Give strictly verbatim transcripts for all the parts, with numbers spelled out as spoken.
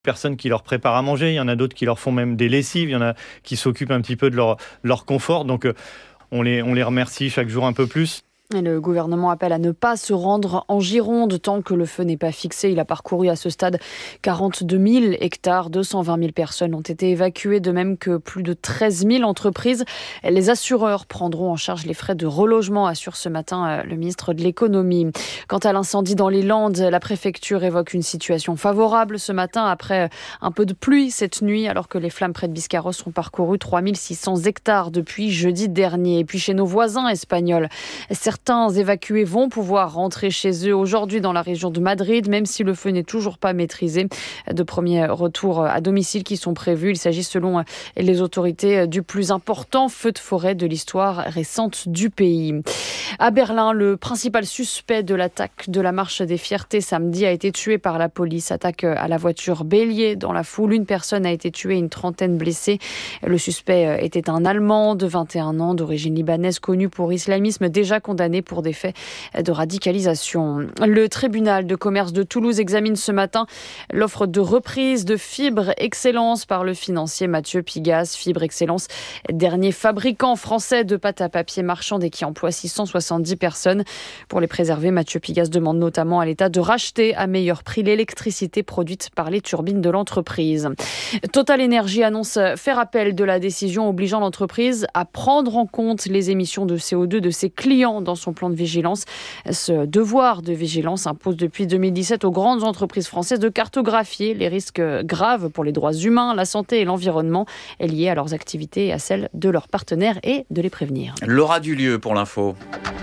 personnes qui leur préparent à manger, il y en a d'autres qui leur font même des lessives, il y en a qui s'occupent un petit peu de leur, leur confort. Donc euh, on, les, on les remercie chaque jour un peu plus. Et le gouvernement appelle à ne pas se rendre en Gironde tant que le feu n'est pas fixé. Il a parcouru à ce stade quarante-deux mille hectares, deux cent vingt mille personnes ont été évacuées, de même que plus de treize mille entreprises. Les assureurs prendront en charge les frais de relogement, assure ce matin le ministre de l'économie. Quant à l'incendie dans les Landes, la préfecture évoque une situation favorable ce matin après un peu de pluie cette nuit, alors que les flammes près de Biscarrosse ont parcouru trois mille six cents hectares depuis jeudi dernier. Et puis chez nos voisins espagnols, certains Certains évacués vont pouvoir rentrer chez eux aujourd'hui dans la région de Madrid, même si le feu n'est toujours pas maîtrisé. De premiers retours à domicile qui sont prévus. Il s'agit selon les autorités du plus important feu de forêt de l'histoire récente du pays. À Berlin, le principal suspect de l'attaque de la marche des fiertés samedi a été tué par la police. Attaque à la voiture bélier dans la foule. Une personne a été tuée et une trentaine blessée. Le suspect était un Allemand de vingt et un ans d'origine libanaise connu pour islamisme, déjà condamné pour des faits de radicalisation. Le tribunal de commerce de Toulouse examine ce matin l'offre de reprise de Fibre Excellence par le financier Mathieu Pigasse. Fibre Excellence, dernier fabricant français de pâte à papier marchande et qui emploie six cent soixante-dix personnes. Pour les préserver, Mathieu Pigasse demande notamment à l'État de racheter à meilleur prix l'électricité produite par les turbines de l'entreprise. Total Energy annonce faire appel de la décision obligeant l'entreprise à prendre en compte les émissions de C O deux de ses clients dans son plan de vigilance. Ce devoir de vigilance impose depuis deux mille dix-sept aux grandes entreprises françaises de cartographier les risques graves pour les droits humains, la santé et l'environnement liés à leurs activités et à celles de leurs partenaires et de les prévenir. Laura Dulieu pour l'info.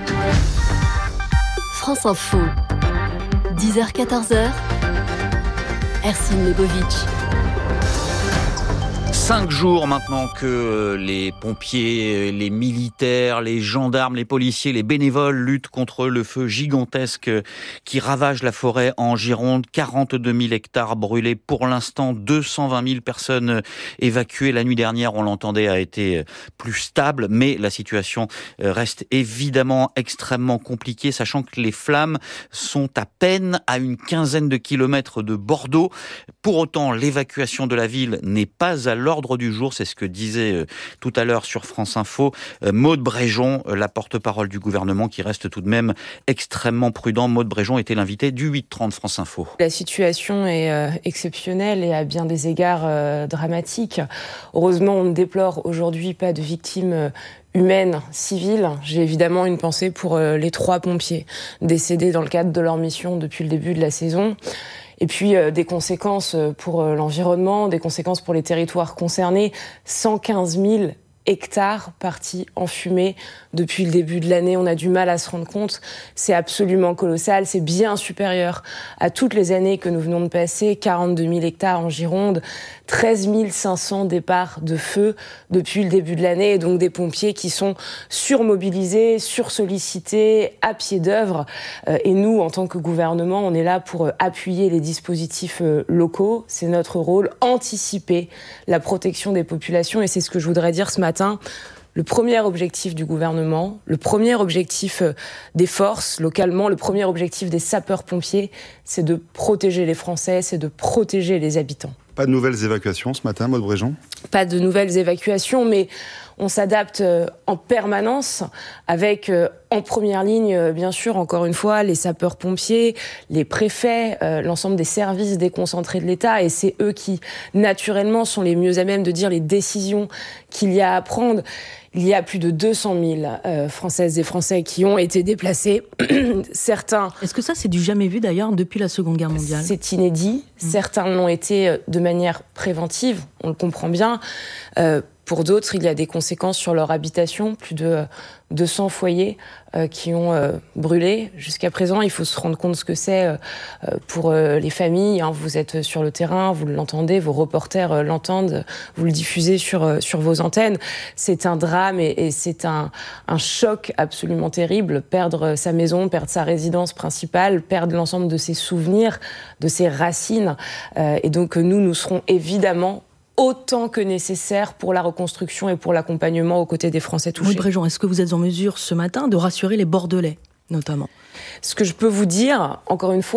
France Info, dix heures quatorze heures, Ercine Lebovitch. Cinq jours maintenant que les pompiers, les militaires, les gendarmes, les policiers, les bénévoles luttent contre le feu gigantesque qui ravage la forêt en Gironde. quarante-deux mille hectares brûlés pour l'instant, deux cent vingt mille personnes évacuées. La nuit dernière, on l'entendait, a été plus stable, mais la situation reste évidemment extrêmement compliquée, sachant que les flammes sont à peine à une quinzaine de kilomètres de Bordeaux. Pour autant, l'évacuation de la ville n'est pas à l'ordre du jour, c'est ce que disait euh, tout à l'heure sur France Info euh, Maude Bréjon, euh, la porte-parole du gouvernement, qui reste tout de même extrêmement prudent. Maude Bréjon était l'invitée du huit trente France Info. La situation est euh, exceptionnelle et à bien des égards euh, dramatique. Heureusement, on ne déplore aujourd'hui pas de victimes euh, humaines, civiles. J'ai évidemment une pensée pour euh, les trois pompiers décédés dans le cadre de leur mission depuis le début de la saison. Et puis euh, des conséquences pour euh, l'environnement, des conséquences pour les territoires concernés. cent quinze mille hectares partis en fumée depuis le début de l'année. On a du mal à se rendre compte. C'est absolument colossal. C'est bien supérieur à toutes les années que nous venons de passer. quarante-deux mille hectares en Gironde, treize mille cinq cents départs de feu depuis le début de l'année. Et donc des pompiers qui sont surmobilisés, sursollicités, à pied d'œuvre. Et nous, en tant que gouvernement, on est là pour appuyer les dispositifs locaux. C'est notre rôle, anticiper la protection des populations. Et c'est ce que je voudrais dire ce matin. Le premier objectif du gouvernement, le premier objectif des forces localement, le premier objectif des sapeurs-pompiers, c'est de protéger les Français, c'est de protéger les habitants. Pas de nouvelles évacuations ce matin, Maude Bréjon ? Pas de nouvelles évacuations, mais on s'adapte en permanence avec, en première ligne, bien sûr, encore une fois, les sapeurs-pompiers, les préfets, euh, l'ensemble des services déconcentrés de l'État. Et c'est eux qui, naturellement, sont les mieux à même de dire les décisions qu'il y a à prendre. Il y a plus de deux cent mille euh, Françaises et Français qui ont été déplacés. Certains... Est-ce que ça, c'est du jamais vu, d'ailleurs, depuis la Seconde Guerre mondiale ? C'est inédit. Mmh. Certains l'ont été de manière préventive, on le comprend bien. Euh, Pour d'autres, il y a des conséquences sur leur habitation. Plus de deux cents foyers euh, qui ont euh, brûlé. Jusqu'à présent, il faut se rendre compte ce que c'est euh, pour euh, les familles. Hein. Vous êtes sur le terrain, vous l'entendez, vos reporters euh, l'entendent, vous le diffusez sur, euh, sur vos antennes. C'est un drame et, et c'est un, un choc absolument terrible. Perdre sa maison, perdre sa résidence principale, perdre l'ensemble de ses souvenirs, de ses racines. Euh, et donc, nous, nous serons évidemment autant que nécessaire pour la reconstruction et pour l'accompagnement aux côtés des Français touchés. Maude Bréjon, est-ce que vous êtes en mesure ce matin de rassurer les Bordelais, notamment ? Ce que je peux vous dire, encore une fois,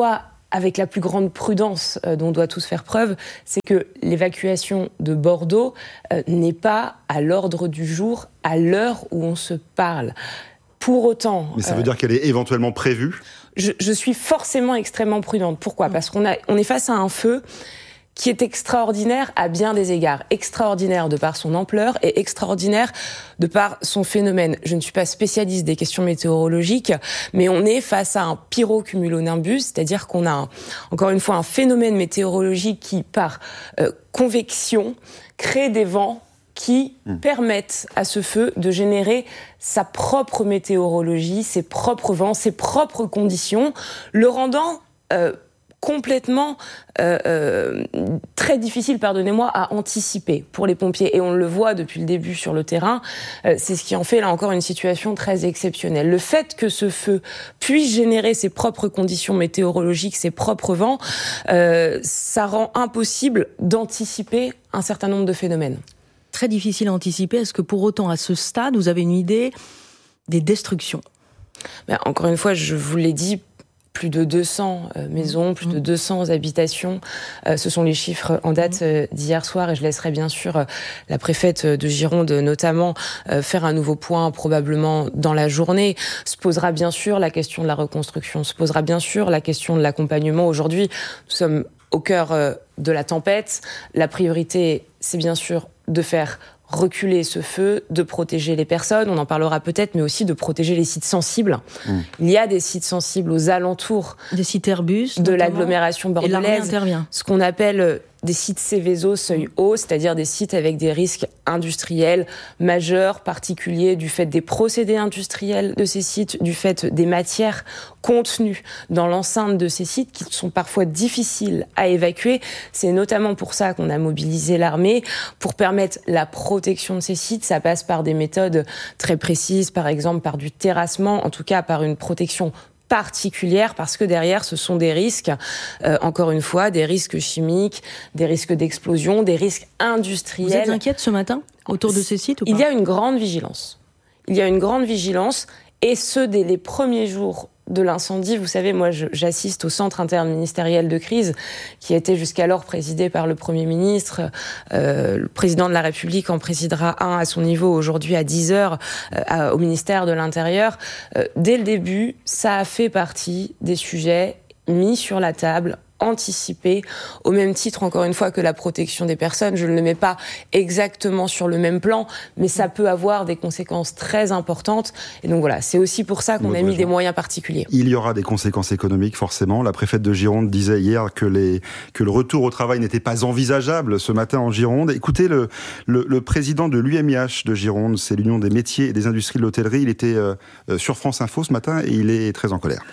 avec la plus grande prudence euh, dont on doit tous faire preuve, c'est que l'évacuation de Bordeaux euh, n'est pas à l'ordre du jour à l'heure où on se parle. Pour autant... Mais ça veut euh, dire qu'elle est éventuellement prévue ? je, je suis forcément extrêmement prudente. Pourquoi ? Parce qu'on a, on est face à un feu qui est extraordinaire à bien des égards. Extraordinaire de par son ampleur et extraordinaire de par son phénomène. Je ne suis pas spécialiste des questions météorologiques, mais on est face à un pyrocumulonimbus, c'est-à-dire qu'on a, un, encore une fois, un phénomène météorologique qui, par euh, convection, crée des vents qui mmh. permettent à ce feu de générer sa propre météorologie, ses propres vents, ses propres conditions, le rendant... Euh, complètement euh, euh, très difficile, pardonnez-moi, à anticiper pour les pompiers. Et on le voit depuis le début sur le terrain, euh, c'est ce qui en fait là encore une situation très exceptionnelle. Le fait que ce feu puisse générer ses propres conditions météorologiques, ses propres vents, euh, ça rend impossible d'anticiper un certain nombre de phénomènes. Très difficile à anticiper. Est-ce que pour autant, à ce stade, vous avez une idée des destructions ? Ben, encore une fois, je vous l'ai dit, plus de deux cents euh, maisons, plus de deux cents habitations. Euh, ce sont les chiffres en date euh, d'hier soir et je laisserai bien sûr euh, la préfète de Gironde notamment euh, faire un nouveau point probablement dans la journée. Se posera bien sûr la question de la reconstruction, se posera bien sûr la question de l'accompagnement. Aujourd'hui, nous sommes au cœur euh, de la tempête. La priorité, c'est bien sûr de faire reculer ce feu, de protéger les personnes, on en parlera peut-être, mais aussi de protéger les sites sensibles. Mmh. Il y a des sites sensibles aux alentours des sites Airbus, de l'agglomération bordelaise, et l'armée intervient. Ce qu'on appelle des sites Céveso, seuil haut, c'est-à-dire des sites avec des risques industriels majeurs, particuliers, du fait des procédés industriels de ces sites, du fait des matières contenues dans l'enceinte de ces sites qui sont parfois difficiles à évacuer. C'est notamment pour ça qu'on a mobilisé l'armée, pour permettre la protection de ces sites. Ça passe par des méthodes très précises, par exemple par du terrassement, en tout cas par une protection particulière, parce que derrière, ce sont des risques, euh, encore une fois, des risques chimiques, des risques d'explosion, des risques industriels. Vous êtes inquiète ce matin autour de ces sites ou pas ? Il y a une grande vigilance. Il y a une grande vigilance, et ce, dès les premiers jours de l'incendie. Vous savez, moi, je, j'assiste au centre interministériel de crise, qui a été jusqu'alors présidé par le Premier ministre. Euh, le président de la République en présidera un à son niveau aujourd'hui à dix heures euh, à, au ministère de l'Intérieur. Euh, dès le début, ça a fait partie des sujets mis sur la table, anticipé, au même titre, encore une fois, que la protection des personnes. Je ne le mets pas exactement sur le même plan, mais ça peut avoir des conséquences très importantes. Et donc voilà, c'est aussi pour ça qu'on Moi, a mis des moyens particuliers. Il y aura des conséquences économiques, forcément. La préfète de Gironde disait hier que, les, que le retour au travail n'était pas envisageable ce matin en Gironde. Écoutez, le, le, le président de l'U M I H de Gironde, c'est l'Union des métiers et des industries de l'hôtellerie, il était euh, sur France Info ce matin et il est très en colère.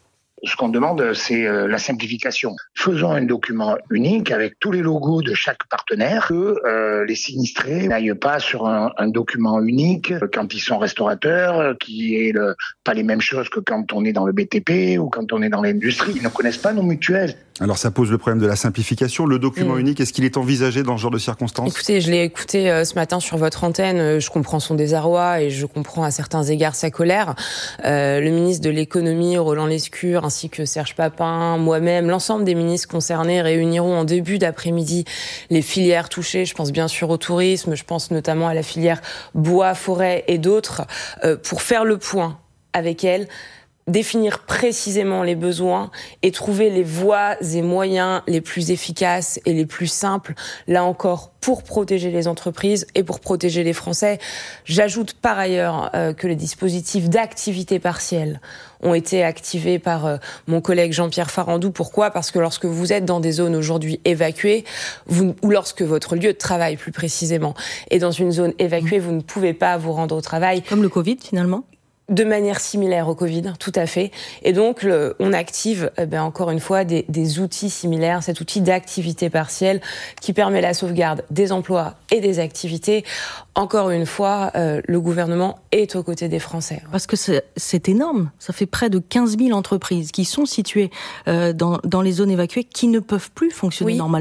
Ce qu'on demande, c'est la simplification. Faisons un document unique avec tous les logos de chaque partenaire, que euh, les sinistrés n'aillent pas sur un, un document unique quand ils sont restaurateurs, qui est le, pas les mêmes choses que quand on est dans le B T P ou quand on est dans l'industrie. Ils ne connaissent pas nos mutuelles. Alors ça pose le problème de la simplification. Le document mmh. unique, est-ce qu'il est envisagé dans ce genre de circonstances ? Écoutez, je l'ai écouté euh, ce matin sur votre antenne. Je comprends son désarroi et je comprends à certains égards sa colère. Euh, le ministre de l'économie, Roland Lescure, ainsi que Serge Papin, moi-même, l'ensemble des ministres concernés réuniront en début d'après-midi les filières touchées. Je pense bien sûr au tourisme, je pense notamment à la filière bois, forêt et d'autres, euh, pour faire le point avec elles, définir précisément les besoins et trouver les voies et moyens les plus efficaces et les plus simples, là encore, pour protéger les entreprises et pour protéger les Français. J'ajoute par ailleurs euh, que les dispositifs d'activité partielle ont été activés par euh, mon collègue Jean-Pierre Farandou. Pourquoi ? Parce que lorsque vous êtes dans des zones aujourd'hui évacuées, vous, ou lorsque votre lieu de travail, plus précisément, est dans une zone évacuée, vous ne pouvez pas vous rendre au travail. Comme le Covid, finalement ? De manière similaire au Covid, tout à fait. Et donc, le, on active, eh ben, encore une fois, des, des outils similaires, cet outil d'activité partielle qui permet la sauvegarde des emplois et des activités. Encore une fois, euh, le gouvernement est aux côtés des Français. Parce que c'est, c'est énorme. Ça fait près de quinze mille entreprises qui sont situées euh, dans, dans les zones évacuées qui ne peuvent plus fonctionner oui. normalement.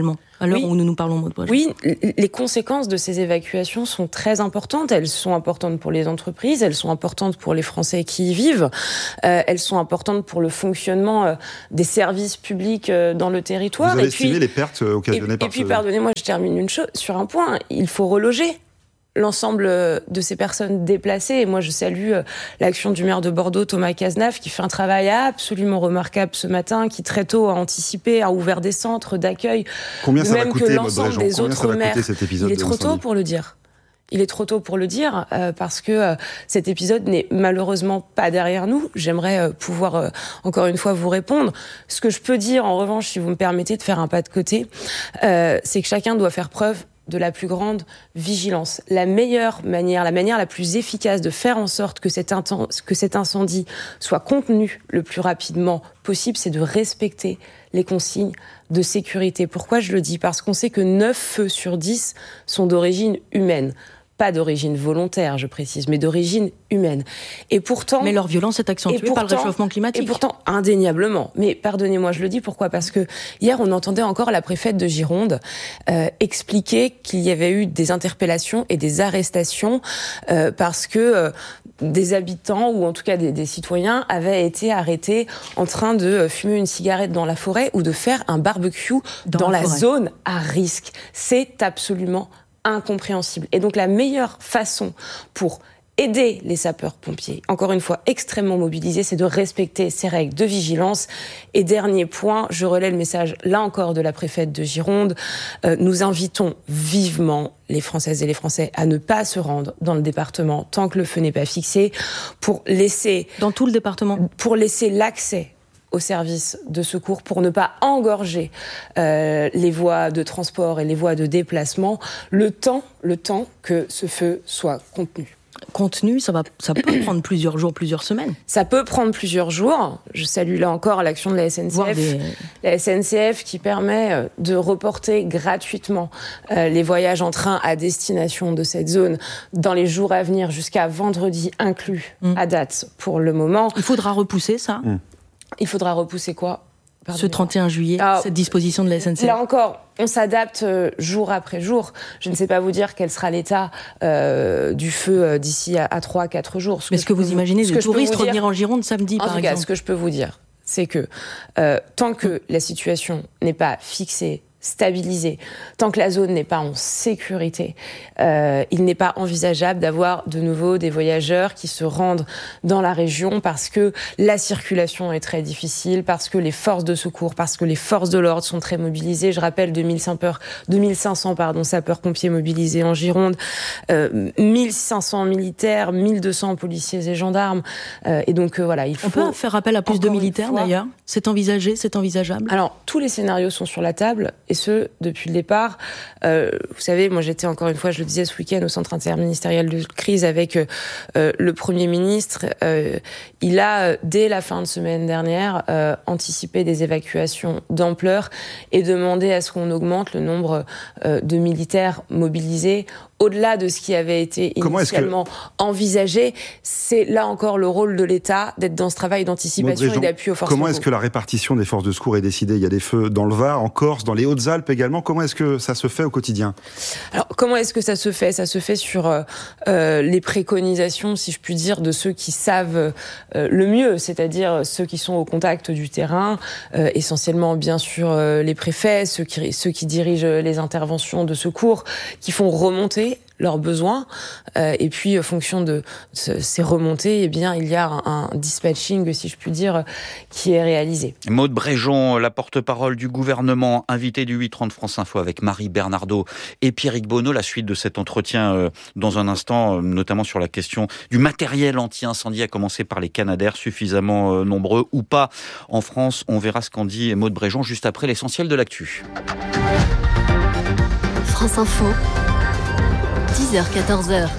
à l'heure oui. où nous nous parlons, Maud Brejon. Oui, les conséquences de ces évacuations sont très importantes. Elles sont importantes pour les entreprises, elles sont importantes pour les Français qui y vivent, euh, elles sont importantes pour le fonctionnement euh, des services publics euh, dans le territoire. Vous avez et estimé puis, les pertes occasionnées et, par Et puis, ce... pardonnez-moi, je termine une chose, sur un point, il faut reloger l'ensemble de ces personnes déplacées. Et moi, je salue l'action du maire de Bordeaux, Thomas Cazenave, qui fait un travail absolument remarquable ce matin, qui très tôt a anticipé, a ouvert des centres d'accueil. Combien ça va coûter, que Maud l'ensemble Brejon ? des Combien autres ça va maires. coûter cet épisode Il est trop tôt pour le dire. Il est trop tôt pour le dire euh, parce que euh, cet épisode n'est malheureusement pas derrière nous. J'aimerais euh, pouvoir euh, encore une fois vous répondre. Ce que je peux dire en revanche, si vous me permettez de faire un pas de côté, euh, c'est que chacun doit faire preuve de la plus grande vigilance. La meilleure manière, la manière la plus efficace de faire en sorte que cet, inten- que cet incendie soit contenu le plus rapidement possible, c'est de respecter les consignes de sécurité. Pourquoi je le dis ? Parce qu'on sait que neuf feux sur dix sont d'origine humaine. Pas d'origine volontaire, je précise, mais d'origine humaine. Et pourtant... Mais leur violence est accentuée pourtant, par le réchauffement climatique. Et pourtant, indéniablement. Mais pardonnez-moi, je le dis, pourquoi ? Parce que hier, on entendait encore la préfète de Gironde euh, expliquer qu'il y avait eu des interpellations et des arrestations euh, parce que euh, des habitants, ou en tout cas des, des citoyens, avaient été arrêtés en train de fumer une cigarette dans la forêt ou de faire un barbecue dans, dans la, la zone à risque. C'est absolument incompréhensible. Et donc la meilleure façon pour aider les sapeurs-pompiers, encore une fois extrêmement mobilisés, c'est de respecter ces règles de vigilance. Et dernier point, je relais le message là encore de la préfète de Gironde, euh, nous invitons vivement les Françaises et les Français à ne pas se rendre dans le département tant que le feu n'est pas fixé, pour laisser... Dans tout le département ? Pour laisser l'accès aux services de secours, pour ne pas engorger euh, les voies de transport et les voies de déplacement, le temps, le temps que ce feu soit contenu. Contenu, ça, va, ça peut prendre plusieurs jours, plusieurs semaines. Ça peut prendre plusieurs jours. Je salue là encore l'action de la S N C F. Des... La S N C F qui permet de reporter gratuitement euh, les voyages en train à destination de cette zone dans les jours à venir, jusqu'à vendredi inclus, mmh. à date pour le moment. Il faudra repousser ça mmh. Il faudra repousser quoi ? Pardon. Ce trente et un juillet, ah, cette disposition de la S N C F. Là encore, on s'adapte euh, jour après jour. Je ne sais pas vous dire quel sera l'état euh, du feu euh, d'ici à, à trois à quatre jours. Ce Mais ce que, que vous imaginez des touristes revenir dire, en Gironde samedi, par exemple ? En tout cas, ce que je peux vous dire, c'est que euh, tant que la situation n'est pas fixée, stabilisée, tant que la zone n'est pas en sécurité, euh, il n'est pas envisageable d'avoir de nouveau des voyageurs qui se rendent dans la région parce que la circulation est très difficile, parce que les forces de secours, parce que les forces de l'ordre sont très mobilisées. Je rappelle deux mille cinq cents pardon, sapeurs-pompiers mobilisés en Gironde, euh, mille cinq cents militaires, mille deux cents policiers et gendarmes. Euh, et donc euh, voilà, il faut... On peut faire appel à plus de militaires fois, d'ailleurs ? C'est envisagé, c'est envisageable ? Alors, tous les scénarios sont sur la table. Et ce, depuis le départ. Euh, vous savez, moi j'étais encore une fois, je le disais ce week-end, au centre interministériel de crise avec euh, le Premier ministre. Euh, il a, dès la fin de semaine dernière, euh, anticipé des évacuations d'ampleur et demandé à ce qu'on augmente le nombre euh, de militaires mobilisés au-delà de ce qui avait été initialement que... envisagé. C'est là encore le rôle de l'État d'être dans ce travail d'anticipation et d'appui aux forces Comment est-ce que la répartition des forces de secours est décidée ? Il y a des feux dans le Var, en Corse, dans les Hautes-Alpes également. Comment est-ce que ça se fait au quotidien ? Alors, comment est-ce que ça se fait ? Ça se fait sur euh, les préconisations, si je puis dire, de ceux qui savent euh, le mieux, c'est-à-dire ceux qui sont au contact du terrain, euh, essentiellement, bien sûr, euh, les préfets, ceux qui, ceux qui dirigent les interventions de secours, qui font remonter leurs besoins, euh, et puis en fonction de ces remontées, eh bien, il y a un, un dispatching, si je puis dire, qui est réalisé. Maud Brejon, la porte-parole du gouvernement, invitée du huit trente France Info avec Marie Bernardo et Pierrick Bonneau. La suite de cet entretien euh, dans un instant, euh, notamment sur la question du matériel anti-incendie, à commencer par les Canadair, suffisamment euh, nombreux ou pas en France. On verra ce qu'en dit Maud Brejon juste après l'essentiel de l'actu. France Info. dix heures quatorze heures.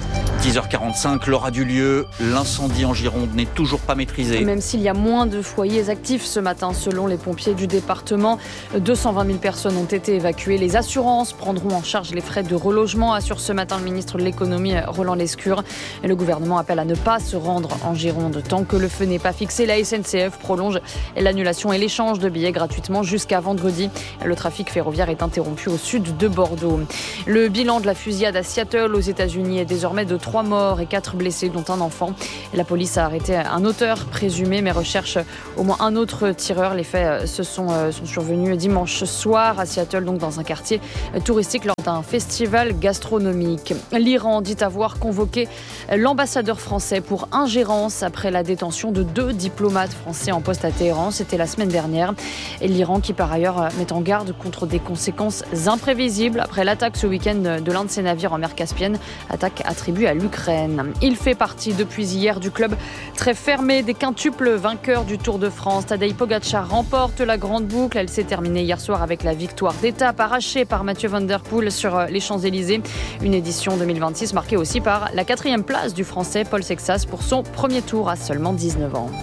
dix heures quarante-cinq, l'heure a du lieu. L'incendie en Gironde n'est toujours pas maîtrisé. Même s'il y a moins de foyers actifs ce matin, selon les pompiers du département, deux cent vingt mille personnes ont été évacuées. Les assurances prendront en charge les frais de relogement, assure ce matin le ministre de l'économie Roland Lescure. Et le gouvernement appelle à ne pas se rendre en Gironde tant que le feu n'est pas fixé. La S N C F prolonge l'annulation et l'échange de billets gratuitement jusqu'à vendredi. Le trafic ferroviaire est interrompu au sud de Bordeaux. Le bilan de la fusillade à Seattle aux États-Unis est désormais de trois morts et quatre blessés, dont un enfant. La police a arrêté un auteur présumé, mais recherche au moins un autre tireur. Les faits se sont, sont survenus dimanche soir à Seattle, donc dans un quartier touristique lors d'un festival gastronomique. L'Iran dit avoir convoqué l'ambassadeur français pour ingérence après la détention de deux diplomates français en poste à Téhéran. C'était la semaine dernière. Et l'Iran qui par ailleurs met en garde contre des conséquences imprévisibles après l'attaque ce week-end de l'un de ses navires en mer Caspienne, attaque attribuée à l'Ukraine. Il fait partie depuis hier du club très fermé des quintuples vainqueurs du Tour de France. Tadej Pogačar remporte la grande boucle. Elle s'est terminée hier soir avec la victoire d'étape arrachée par Mathieu Van Der Poel sur les Champs-Élysées. Une édition deux mille vingt-six marquée aussi par la quatrième place du Français Paul Sexas pour son premier tour à seulement dix-neuf ans.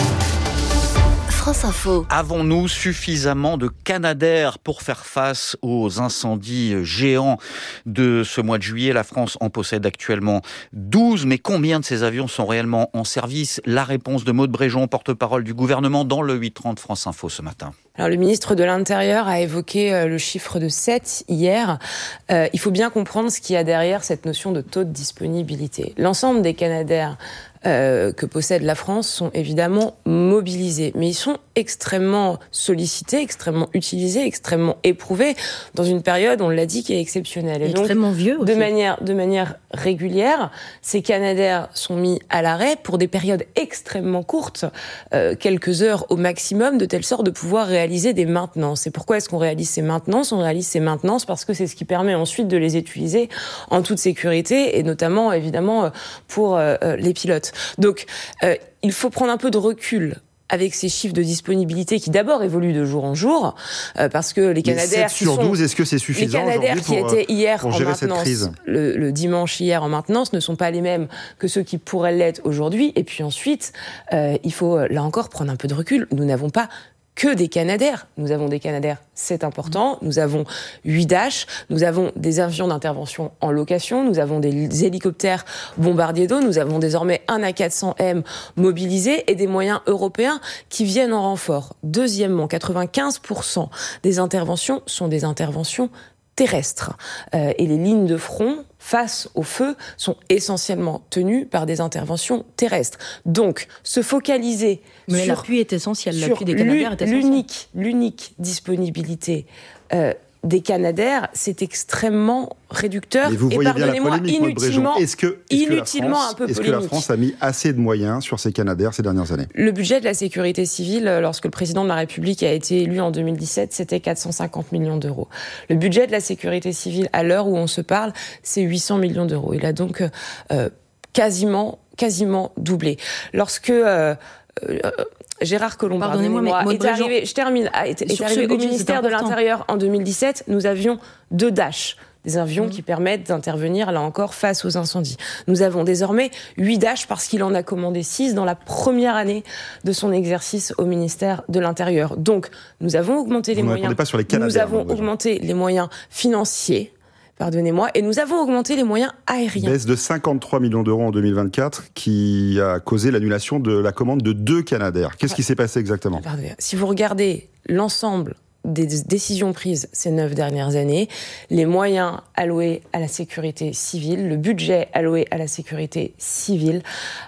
France Info. Avons-nous suffisamment de Canadair pour faire face aux incendies géants de ce mois de juillet? La France en possède actuellement douze, mais combien de ces avions sont réellement en service? La réponse de Maude Bréjon, porte-parole du gouvernement, dans le huit trente France Info ce matin. Alors, le ministre de l'Intérieur a évoqué le chiffre de sept hier. Euh, il faut bien comprendre ce qu'il y a derrière cette notion de taux de disponibilité. L'ensemble des Canadair Euh, que possède la France sont évidemment mobilisés, mais ils sont extrêmement sollicités, extrêmement utilisés, extrêmement éprouvés dans une période, on l'a dit, qui est exceptionnelle. Et extrêmement donc, vieux aussi. De manière, de manière régulière, ces Canadair sont mis à l'arrêt pour des périodes extrêmement courtes, euh, quelques heures au maximum, de telle sorte de pouvoir réaliser des maintenances. Et pourquoi est-ce qu'on réalise ces maintenances? On réalise ces maintenances parce que c'est ce qui permet ensuite de les utiliser en toute sécurité, et notamment, évidemment, pour euh, les pilotes. Donc, euh, il faut prendre un peu de recul avec ces chiffres de disponibilité qui d'abord évoluent de jour en jour, euh, parce que les Canadair qui sont... douze, est-ce que c'est suffisant les Canadair qui pour, étaient hier pour en gérer maintenance, cette crise le, le dimanche hier en maintenance, ne sont pas les mêmes que ceux qui pourraient l'être aujourd'hui. Et puis ensuite, euh, il faut là encore prendre un peu de recul. Nous n'avons pas que des Canadair. Nous avons des Canadair, c'est important. Nous avons huit Dash. Nous avons des avions d'intervention en location. Nous avons des hélicoptères bombardiers d'eau. Nous avons désormais un A quatre cents M mobilisé et des moyens européens qui viennent en renfort. Deuxièmement, quatre-vingt-quinze pour cent des interventions sont des interventions terrestres. Euh, et les lignes de front face au feu sont essentiellement tenues par des interventions terrestres. Donc, se focaliser Mais sur, l'appui est essentiel, sur l'appui des Canadair est essentiel. L'unique, l'unique disponibilité euh, des Canadair, c'est extrêmement réducteur. Mais vous et voyez bien la polémique, Maude Bréjon. Est-ce que, est-ce que, la France, un peu est-ce que la France a mis assez de moyens sur ces Canadair ces dernières années? Le budget de la sécurité civile, lorsque le président de la République a été élu en deux mille dix-sept, c'était quatre cent cinquante millions d'euros. Le budget de la sécurité civile, à l'heure où on se parle, c'est huit cents millions d'euros. Il a donc euh, quasiment, quasiment doublé. Lorsque... Euh, euh, Gérard Collomb, pardonnez-moi, mais est arrivé, je termine, est, est arrivé au ministère de l'Intérieur en deux mille dix-sept, nous avions deux Dash, des avions mmh. qui permettent d'intervenir, là encore, face aux incendies. Nous avons désormais huit Dash parce qu'il en a commandé six dans la première année de son exercice au ministère de l'Intérieur. Donc, nous avons augmenté les Vous moyens. Pas sur les Canadair, nous avons augmenté les moyens financiers. Pardonnez-moi, et nous avons augmenté les moyens aériens. Baisse de cinquante-trois millions d'euros en deux mille vingt-quatre qui a causé l'annulation de la commande de deux Canadair. Qu'est-ce qui s'est passé exactement? Si vous regardez l'ensemble des décisions prises ces neuf dernières années, les moyens alloués à la sécurité civile, le budget alloué à la sécurité civile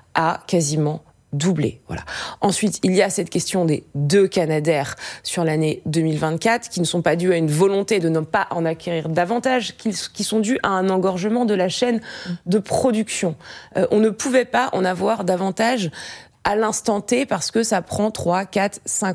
a quasiment doublé. Voilà. Ensuite, il y a cette question des deux Canadair sur l'année deux mille vingt-quatre qui ne sont pas dus à une volonté de ne pas en acquérir davantage, qui, qui sont dus à un engorgement de la chaîne de production. Euh, on ne pouvait pas en avoir davantage à l'instant T parce que ça prend trois, quatre, cinq ans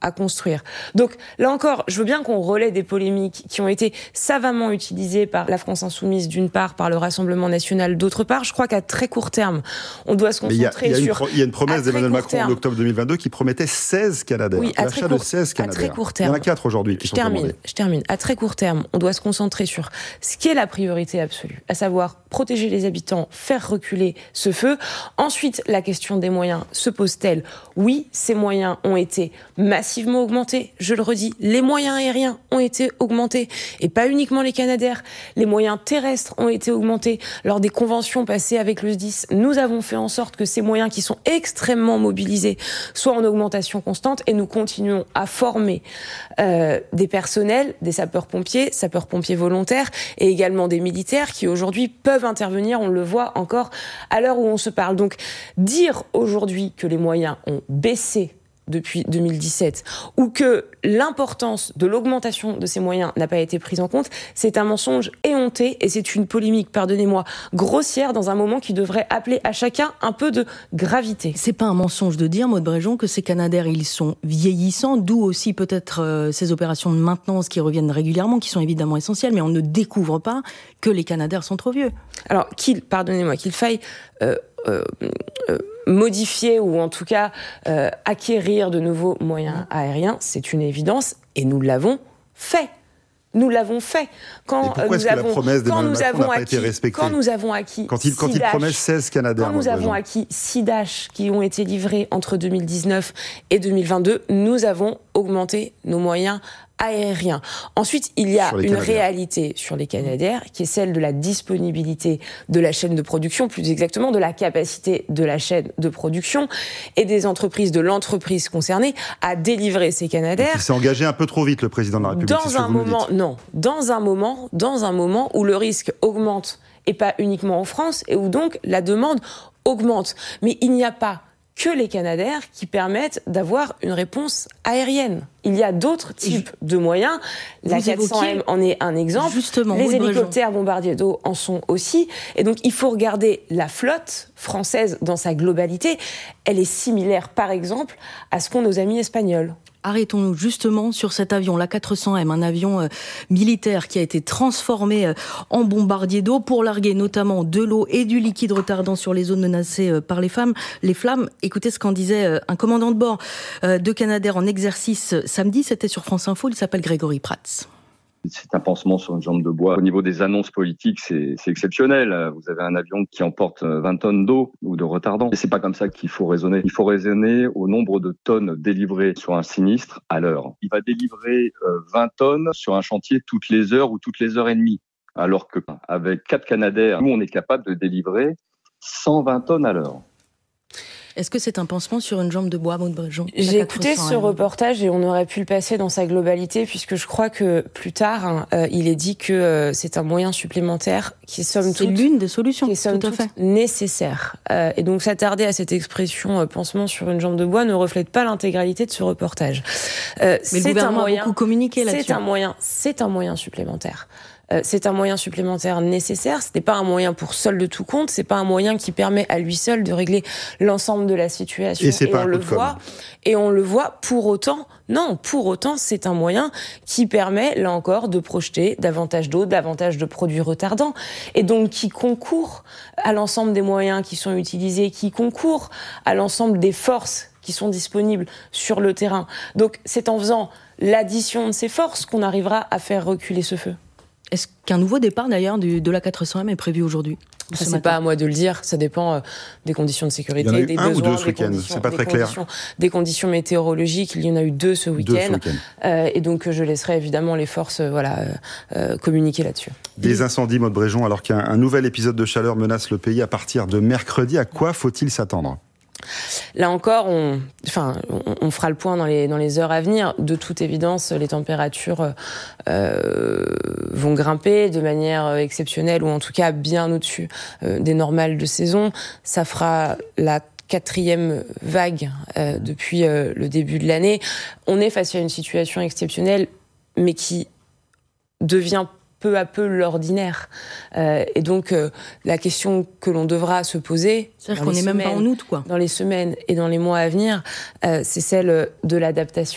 à construire. Donc là encore, je veux bien qu'on relaie des polémiques qui ont été savamment utilisées par la France Insoumise d'une part, par le Rassemblement National d'autre part. Je crois qu'à très court terme, on doit se concentrer il y a, il y a sur... Il y a une promesse d'Emmanuel Macron terme, en octobre deux mille vingt-deux qui promettait seize Canadair. Oui, à l'achat très court, de seize Canadair. À très court terme. Il y en a quatre aujourd'hui qui je sont termine, commandés. Je termine. À très court terme, on doit se concentrer sur ce qui est la priorité absolue, à savoir protéger les habitants, faire reculer ce feu. Ensuite, la question des moyens se pose-t-elle ? Oui, ces moyens ont été massivement augmentés. Je le redis, les moyens aériens ont été augmentés. Et pas uniquement les Canadair. Les moyens terrestres ont été augmentés. Lors des conventions passées avec le S D I S, nous avons fait en sorte que ces moyens qui sont extrêmement mobilisés soient en augmentation constante et nous continuons à former euh, des personnels, des sapeurs-pompiers, sapeurs-pompiers volontaires et également des militaires qui aujourd'hui peuvent intervenir, on le voit encore à l'heure où on se parle. Donc dire aujourd'hui que les moyens ont baissé depuis deux mille dix-sept, ou que l'importance de l'augmentation de ces moyens n'a pas été prise en compte, c'est un mensonge éhonté et c'est une polémique, pardonnez-moi, grossière dans un moment qui devrait appeler à chacun un peu de gravité. C'est pas un mensonge de dire, Maud Bréjon, que ces Canadair, ils sont vieillissants, d'où aussi peut-être euh, ces opérations de maintenance qui reviennent régulièrement, qui sont évidemment essentielles, mais on ne découvre pas que les Canadair sont trop vieux. Alors, qu'il, pardonnez-moi, qu'il faille... Euh, euh, euh, modifier ou en tout cas euh, acquérir de nouveaux moyens aériens, c'est une évidence et nous l'avons fait. Nous l'avons fait. Quand et pourquoi nous est-ce que avons, la promesse d'Emmanuel Macron Macron n'a pas acquis, été respectée ? Quand nous avons acquis Quand il, quand il promet seize Canadair. Quand nous avons acquis six Dash qui ont été livrés entre deux mille dix-neuf et deux mille vingt-deux, nous avons augmenté nos moyens aériens. Ensuite, il y a une Canadair. réalité sur les Canadair qui est celle de la disponibilité de la chaîne de production, plus exactement de la capacité de la chaîne de production et des entreprises, de l'entreprise concernée à délivrer ces Canadair. Donc il s'est engagé un peu trop vite, le président de la République. Dans un moment, non, dans un moment, dans un moment où le risque augmente et pas uniquement en France et où donc la demande augmente. Mais il n'y a pas que les Canadair qui permettent d'avoir une réponse aérienne. Il y a d'autres types de moyens. La quatre cents M en est un exemple. Justement, les oui, hélicoptères bombardiers d'eau en sont aussi. Et donc, il faut regarder la flotte française dans sa globalité. Elle est similaire, par exemple, à ce qu'ont nos amis espagnols. Arrêtons-nous justement sur cet avion, la quatre cents M, un avion euh, militaire qui a été transformé euh, en bombardier d'eau pour larguer notamment de l'eau et du liquide retardant sur les zones menacées euh, par les femmes, les flammes. Écoutez ce qu'en disait euh, un commandant de bord euh, de Canadair en exercice euh, samedi, c'était sur France Info, il s'appelle Grégory Prats. C'est un pansement sur une jambe de bois. Au niveau des annonces politiques, c'est, c'est exceptionnel. Vous avez un avion qui emporte vingt tonnes d'eau ou de retardant. Et c'est pas comme ça qu'il faut raisonner. Il faut raisonner au nombre de tonnes délivrées sur un sinistre à l'heure. Il va délivrer vingt tonnes sur un chantier toutes les heures ou toutes les heures et demie. Alors que avec quatre Canadair, nous, on est capable de délivrer cent vingt tonnes à l'heure. Est-ce que c'est un pansement sur une jambe de bois, Maud Bréjon ? J'ai écouté ce reportage et on aurait pu le passer dans sa globalité puisque je crois que plus tard, hein, euh, il est dit que euh, c'est un moyen supplémentaire qui est somme toute... C'est l'une des solutions, qui est somme tout à toute fait. nécessaire. Euh, et donc s'attarder à cette expression euh, pansement sur une jambe de bois ne reflète pas l'intégralité de ce reportage. Euh, Mais le gouvernement a beaucoup communiqué là-dessus. C'est un moyen, c'est un moyen supplémentaire. C'est un moyen supplémentaire nécessaire. Ce n'est pas un moyen pour seul de tout compte. C'est pas un moyen qui permet à lui seul de régler l'ensemble de la situation. Et c'est et pas on un le coup de voit. Et on le voit. Pour autant, non. Pour autant, c'est un moyen qui permet, là encore, de projeter davantage d'eau, davantage de produits retardants, et donc qui concourt à l'ensemble des moyens qui sont utilisés, qui concourt à l'ensemble des forces qui sont disponibles sur le terrain. Donc, c'est en faisant l'addition de ces forces qu'on arrivera à faire reculer ce feu. Est-ce qu'un nouveau départ d'ailleurs du, de la quatre cents M est prévu aujourd'hui ? Ça, c'est pas à moi de le dire, ça dépend euh, des conditions de sécurité, il y en a eu des un besoins, ou deux ce des week-end, conditions, c'est pas des très clair. conditions, des conditions météorologiques. Il y en a eu deux ce week-end, deux ce week-end. Euh, et donc je laisserai évidemment les forces, euh, voilà, euh, euh, communiquer là-dessus. Des incendies, Maud Bréjon, alors qu'un un nouvel épisode de chaleur menace le pays à partir de mercredi. À quoi faut-il s'attendre ? Là encore, on, enfin, on, on fera le point dans les, dans les heures à venir. De toute évidence, les températures euh, vont grimper de manière exceptionnelle, ou en tout cas bien au-dessus euh, des normales de saison. Ça fera la quatrième vague euh, depuis euh, le début de l'année. On est face à une situation exceptionnelle, mais qui devient peu à peu l'ordinaire. Euh, et donc, euh, la question que l'on devra se poser... C'est-à-dire qu'on n'est même pas en août, quoi. Dans les semaines et dans les mois à venir, euh, c'est celle de l'adaptation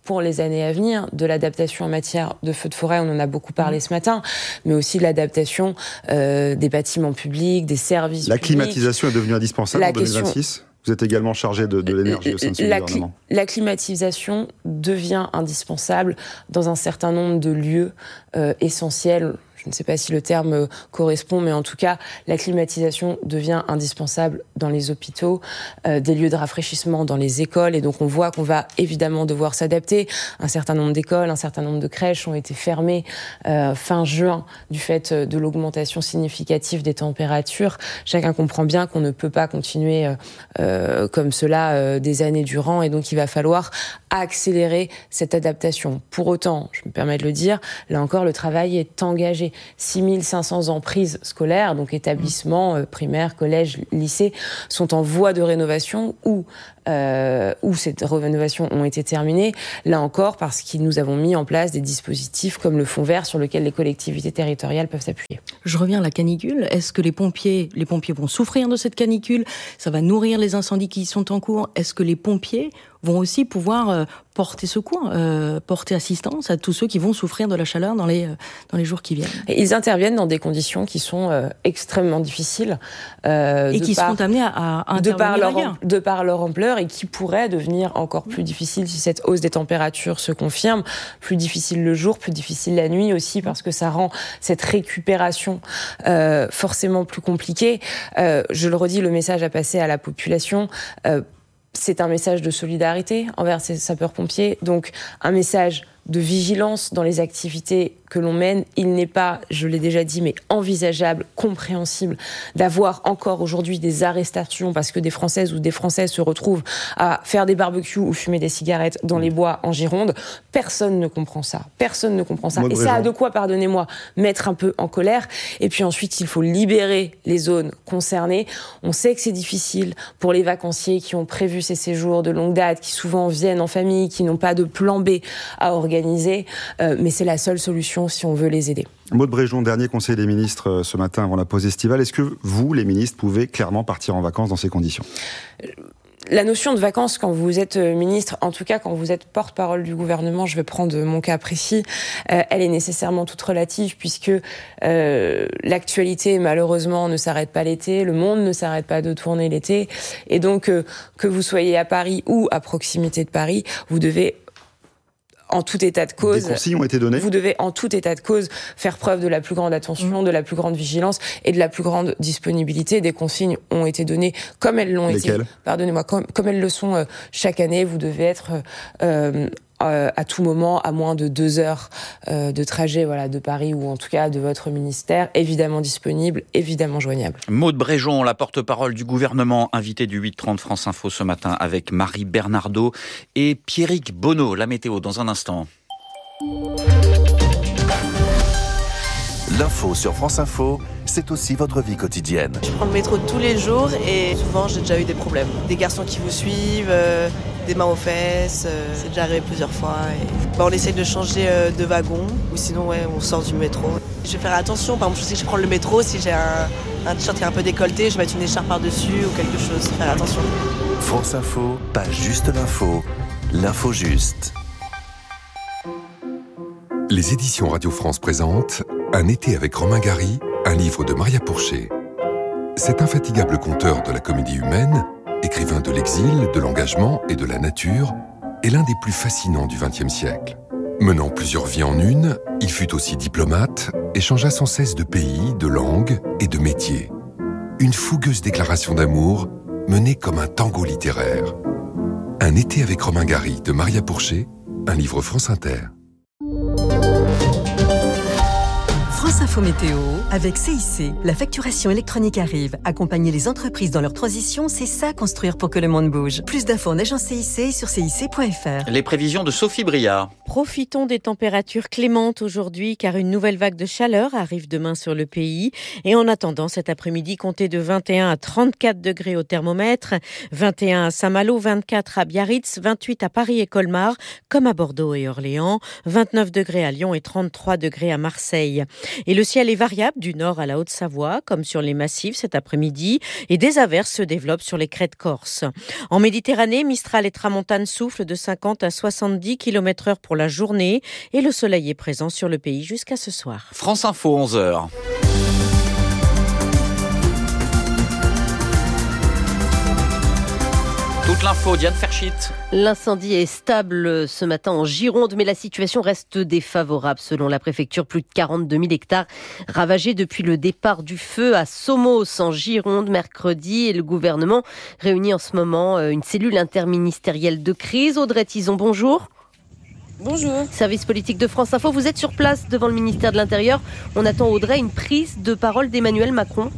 pour les années à venir, de l'adaptation en matière de feux de forêt, on en a beaucoup parlé ce matin, mais aussi de l'adaptation euh, des bâtiments publics, des services La publics. climatisation est devenue indispensable La en deux mille vingt-six question... Vous êtes également chargé de, de l'énergie au sein de ce la gouvernement. Cli- la climatisation devient indispensable dans un certain nombre de lieux euh, essentiels. Je ne sais pas si le terme euh, correspond, mais en tout cas, la climatisation devient indispensable dans les hôpitaux, euh, des lieux de rafraîchissement dans les écoles. Et donc, on voit qu'on va évidemment devoir s'adapter. Un certain nombre d'écoles, un certain nombre de crèches ont été fermées euh, fin juin du fait de l'augmentation significative des températures. Chacun comprend bien qu'on ne peut pas continuer euh, euh, comme cela euh, des années durant. Et donc, il va falloir accélérer cette adaptation. Pour autant, je me permets de le dire, là encore, le travail est engagé. six mille cinq cents emprises scolaires, donc établissements euh, primaires, collèges, lycées, sont en voie de rénovation ou euh, où ces rénovations ont été terminées. Là encore, parce que nous avons mis en place des dispositifs comme le fonds vert sur lequel les collectivités territoriales peuvent s'appuyer. Je reviens à la canicule. Est-ce que les pompiers, les pompiers vont souffrir de cette canicule ? Ça va nourrir les incendies qui sont en cours. Est-ce que les pompiers vont aussi pouvoir euh, porter secours, euh, porter assistance à tous ceux qui vont souffrir de la chaleur dans les, euh, dans les jours qui viennent ? Et ils interviennent dans des conditions qui sont euh, extrêmement difficiles. Euh, et qui par, seront amenés à, à intervenir de par, leur, ailleurs. de par leur ampleur et qui pourraient devenir encore plus difficiles si cette hausse des températures se confirme. Plus difficile le jour, plus difficile la nuit aussi, parce que ça rend cette récupération euh, forcément plus compliquée. Euh, je le redis, le message à passer à la population... Euh, c'est un message de solidarité envers ces sapeurs-pompiers, donc un message de vigilance dans les activités que l'on mène. Il n'est pas, je l'ai déjà dit, mais envisageable, compréhensible d'avoir encore aujourd'hui des arrestations parce que des Françaises ou des Français se retrouvent à faire des barbecues ou fumer des cigarettes dans les bois en Gironde. Personne ne comprend ça. Personne ne comprend ça. Maud Et Bréjean. ça a de quoi, pardonnez-moi, mettre un peu en colère. Et puis ensuite, il faut libérer les zones concernées. On sait que c'est difficile pour les vacanciers qui ont prévu ces séjours de longue date, qui souvent viennent en famille, qui n'ont pas de plan B à organiser. Euh, mais c'est la seule solution si on veut les aider. Maud Bréjean, dernier conseil des ministres euh, ce matin avant la pause estivale. Est-ce que vous, les ministres, pouvez clairement partir en vacances dans ces conditions ? La notion de vacances, quand vous êtes ministre, en tout cas quand vous êtes porte-parole du gouvernement, je vais prendre mon cas précis, euh, elle est nécessairement toute relative puisque euh, l'actualité, malheureusement, ne s'arrête pas l'été, le monde ne s'arrête pas de tourner l'été, et donc euh, que vous soyez à Paris ou à proximité de Paris, vous devez... En tout état de cause, des consignes ont été données. Vous devez, en tout état de cause, faire preuve de la plus grande attention, mmh. de la plus grande vigilance et de la plus grande disponibilité. Des consignes ont été données comme elles l'ont Lesquelles ? été. Pardonnez-moi, comme, comme elles le sont euh, chaque année. Vous devez être euh, euh, à tout moment à moins de deux heures euh, de trajet, voilà, de Paris ou en tout cas de votre ministère, évidemment disponible, évidemment joignable. Maud Bréjean, la porte-parole du gouvernement, invitée du huit trente France Info ce matin avec Marie Bernardo et Pierrick Bonneau. La météo dans un instant. L'info sur France Info, c'est aussi votre vie quotidienne. Je prends le métro tous les jours et souvent j'ai déjà eu des problèmes. Des garçons qui vous suivent, euh, des mains aux fesses, euh, c'est déjà arrivé plusieurs fois. Et... Bah, on essaye de changer euh, de wagon ou sinon ouais, on sort du métro. Je vais faire attention, par exemple je sais que je prends le métro, si j'ai un, un t-shirt qui est un peu décolleté, je vais mettre une écharpe par-dessus ou quelque chose, faire attention. France Info, pas juste l'info, l'info juste. Les éditions Radio France présentent Un été avec Romain Gary, un livre de Maria Pourchet. Cet infatigable conteur de la comédie humaine, écrivain de l'exil, de l'engagement et de la nature, est l'un des plus fascinants du vingtième siècle. Menant plusieurs vies en une, il fut aussi diplomate et changea sans cesse de pays, de langue et de métier. Une fougueuse déclaration d'amour menée comme un tango littéraire. Un été avec Romain Gary de Maria Pourchet, un livre France Inter. France Info Météo, avec C I C, la facturation électronique arrive. Accompagner les entreprises dans leur transition, c'est ça construire pour que le monde bouge. Plus d'infos en agence C I C sur C I C point F R. Les prévisions de Sophie Briard. Profitons des températures clémentes aujourd'hui car une nouvelle vague de chaleur arrive demain sur le pays. Et en attendant, cet après-midi, comptez de vingt et un à trente-quatre degrés au thermomètre, vingt et un à Saint-Malo, vingt-quatre à Biarritz, vingt-huit à Paris et Colmar, comme à Bordeaux et Orléans, vingt-neuf degrés à Lyon et trente-trois degrés à Marseille. Et le ciel est variable du nord à la Haute-Savoie, comme sur les massifs cet après-midi, et des averses se développent sur les crêtes corses. En Méditerranée, Mistral et Tramontane soufflent de cinquante à soixante-dix kilomètres heure pour la journée, et le soleil est présent sur le pays jusqu'à ce soir. France Info, onze heures. Toute l'info, Diane Ferchit. L'incendie est stable ce matin en Gironde, mais la situation reste défavorable. Selon la préfecture, plus de quarante-deux mille hectares ravagés depuis le départ du feu à Somos en Gironde mercredi. Et le gouvernement réunit en ce moment une cellule interministérielle de crise. Audrey Tizon, bonjour. Bonjour. Service politique de France Info, vous êtes sur place devant le ministère de l'Intérieur. On attend, Audrey, une prise de parole d'Emmanuel Macron.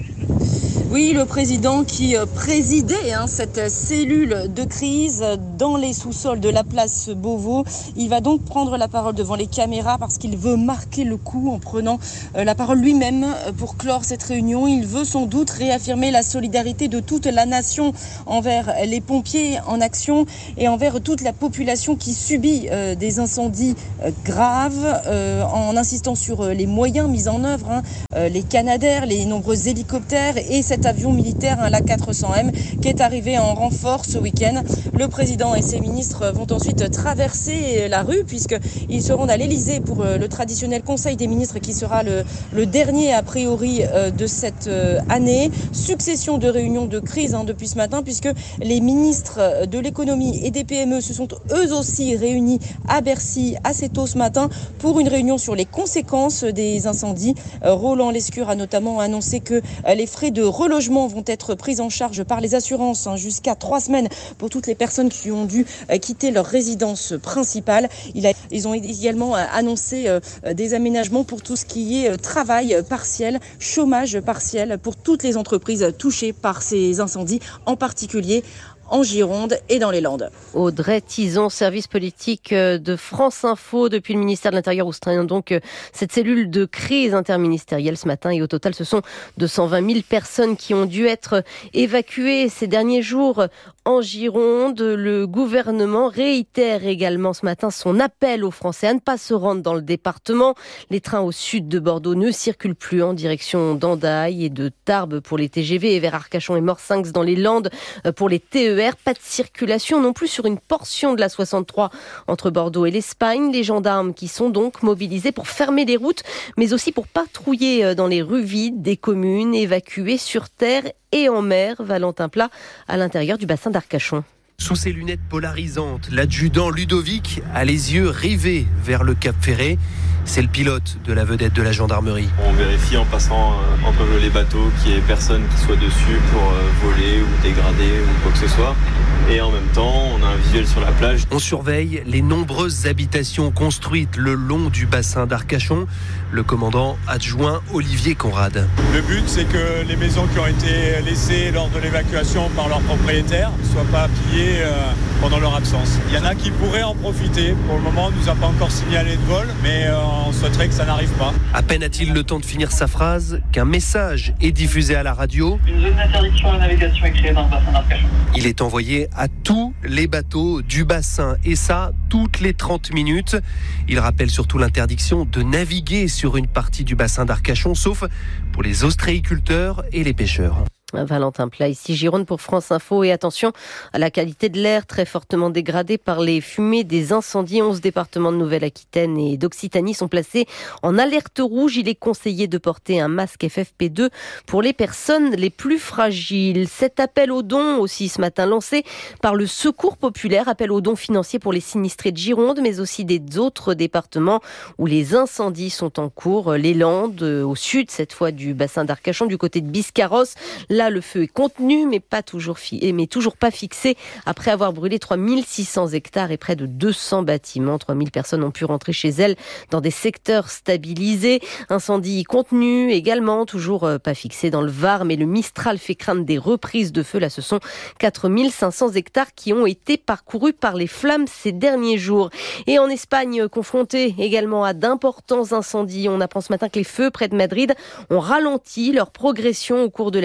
Oui, le président qui présidait hein, cette cellule de crise dans les sous-sols de la place Beauvau. Il va donc prendre la parole devant les caméras parce qu'il veut marquer le coup en prenant la parole lui-même pour clore cette réunion. Il veut sans doute réaffirmer la solidarité de toute la nation envers les pompiers en action et envers toute la population qui subit euh, des incendies euh, graves euh, en insistant sur les moyens mis en œuvre, hein, euh, les Canadair, les nombreux hélicoptères et cette avion militaire, hein, l'A quatre cents M, qui est arrivé en renfort ce week-end. Le président et ses ministres vont ensuite traverser la rue puisqu'ils se rendent à l'Elysée pour le traditionnel Conseil des ministres qui sera le, le dernier a priori de cette année. Succession de réunions de crise hein, depuis ce matin puisque les ministres de l'économie et des P M E se sont eux aussi réunis à Bercy assez tôt ce matin pour une réunion sur les conséquences des incendies. Roland Lescure a notamment annoncé que les frais de relogement vont être pris en charge par les assurances hein, jusqu'à trois semaines pour toutes les personnes qui ont dû euh, quitter leur résidence principale. Il a, ils ont également annoncé euh, des aménagements pour tout ce qui est euh, travail partiel, chômage partiel pour toutes les entreprises touchées par ces incendies, en particulier en Gironde et dans les Landes. Audrey Tizon, service politique de France Info depuis le ministère de l'Intérieur où se traîne donc cette cellule de crise interministérielle ce matin et au total ce sont deux cent vingt mille personnes qui ont dû être évacuées ces derniers jours en Gironde. Le gouvernement réitère également ce matin son appel aux Français à ne pas se rendre dans le département. Les trains au sud de Bordeaux ne circulent plus en direction d'Andaille et de Tarbes pour les T G V et vers Arcachon et Morsinx dans les Landes pour les T E R. Pas de circulation non plus sur une portion de la soixante-trois entre Bordeaux et l'Espagne. Les gendarmes qui sont donc mobilisés pour fermer les routes, mais aussi pour patrouiller dans les rues vides des communes évacuées sur terre et en mer. Valentin Plat à l'intérieur du bassin d'Arcachon. Sous ses lunettes polarisantes, l'adjudant Ludovic a les yeux rivés vers le Cap Ferré. C'est le pilote de la vedette de la gendarmerie. On vérifie en passant euh, entre les bateaux qu'il n'y ait personne qui soit dessus pour euh, voler ou dégrader ou quoi que ce soit. Et en même temps, on a un visuel sur la plage. On surveille les nombreuses habitations construites le long du bassin d'Arcachon. Le commandant adjoint Olivier Conrad. Le but, c'est que les maisons qui ont été laissées lors de l'évacuation par leurs propriétaires ne soient pas pillées euh, pendant leur absence. Il y en a qui pourraient en profiter. Pour le moment, on ne nous a pas encore signalé de vol, mais euh, on souhaiterait que ça n'arrive pas. À peine a-t-il le temps de finir sa phrase qu'un message est diffusé à la radio. Une zone d'interdiction à la navigation est créée dans le bassin d'Arcachon. Il est envoyé à tous les bateaux du bassin et ça, toutes les trente minutes. Il rappelle surtout l'interdiction de naviguer sur une partie du bassin d'Arcachon, sauf pour les ostréiculteurs et les pêcheurs. Valentin Plat, ici Gironde pour France Info. Et attention à la qualité de l'air très fortement dégradée par les fumées des incendies. onze départements de Nouvelle-Aquitaine et d'Occitanie sont placés en alerte rouge. Il est conseillé de porter un masque F F P deux pour les personnes les plus fragiles. Cet appel aux dons aussi ce matin lancé par le Secours populaire. Appel aux dons financiers pour les sinistrés de Gironde, mais aussi des autres départements où les incendies sont en cours. Les Landes, au sud cette fois du bassin d'Arcachon, du côté de Biscarrosse. Là, le feu est contenu, mais, pas toujours, fi- mais toujours pas fixé. Après avoir brûlé trois mille six cents hectares et près de deux cents bâtiments, trois mille personnes ont pu rentrer chez elles dans des secteurs stabilisés. Incendie contenu également, toujours pas fixé dans le Var, mais le Mistral fait craindre des reprises de feu. Là, ce sont quatre mille cinq cents hectares qui ont été parcourus par les flammes ces derniers jours. Et en Espagne, confronté également à d'importants incendies, on apprend ce matin que les feux près de Madrid ont ralenti leur progression au cours de la nuit. Feux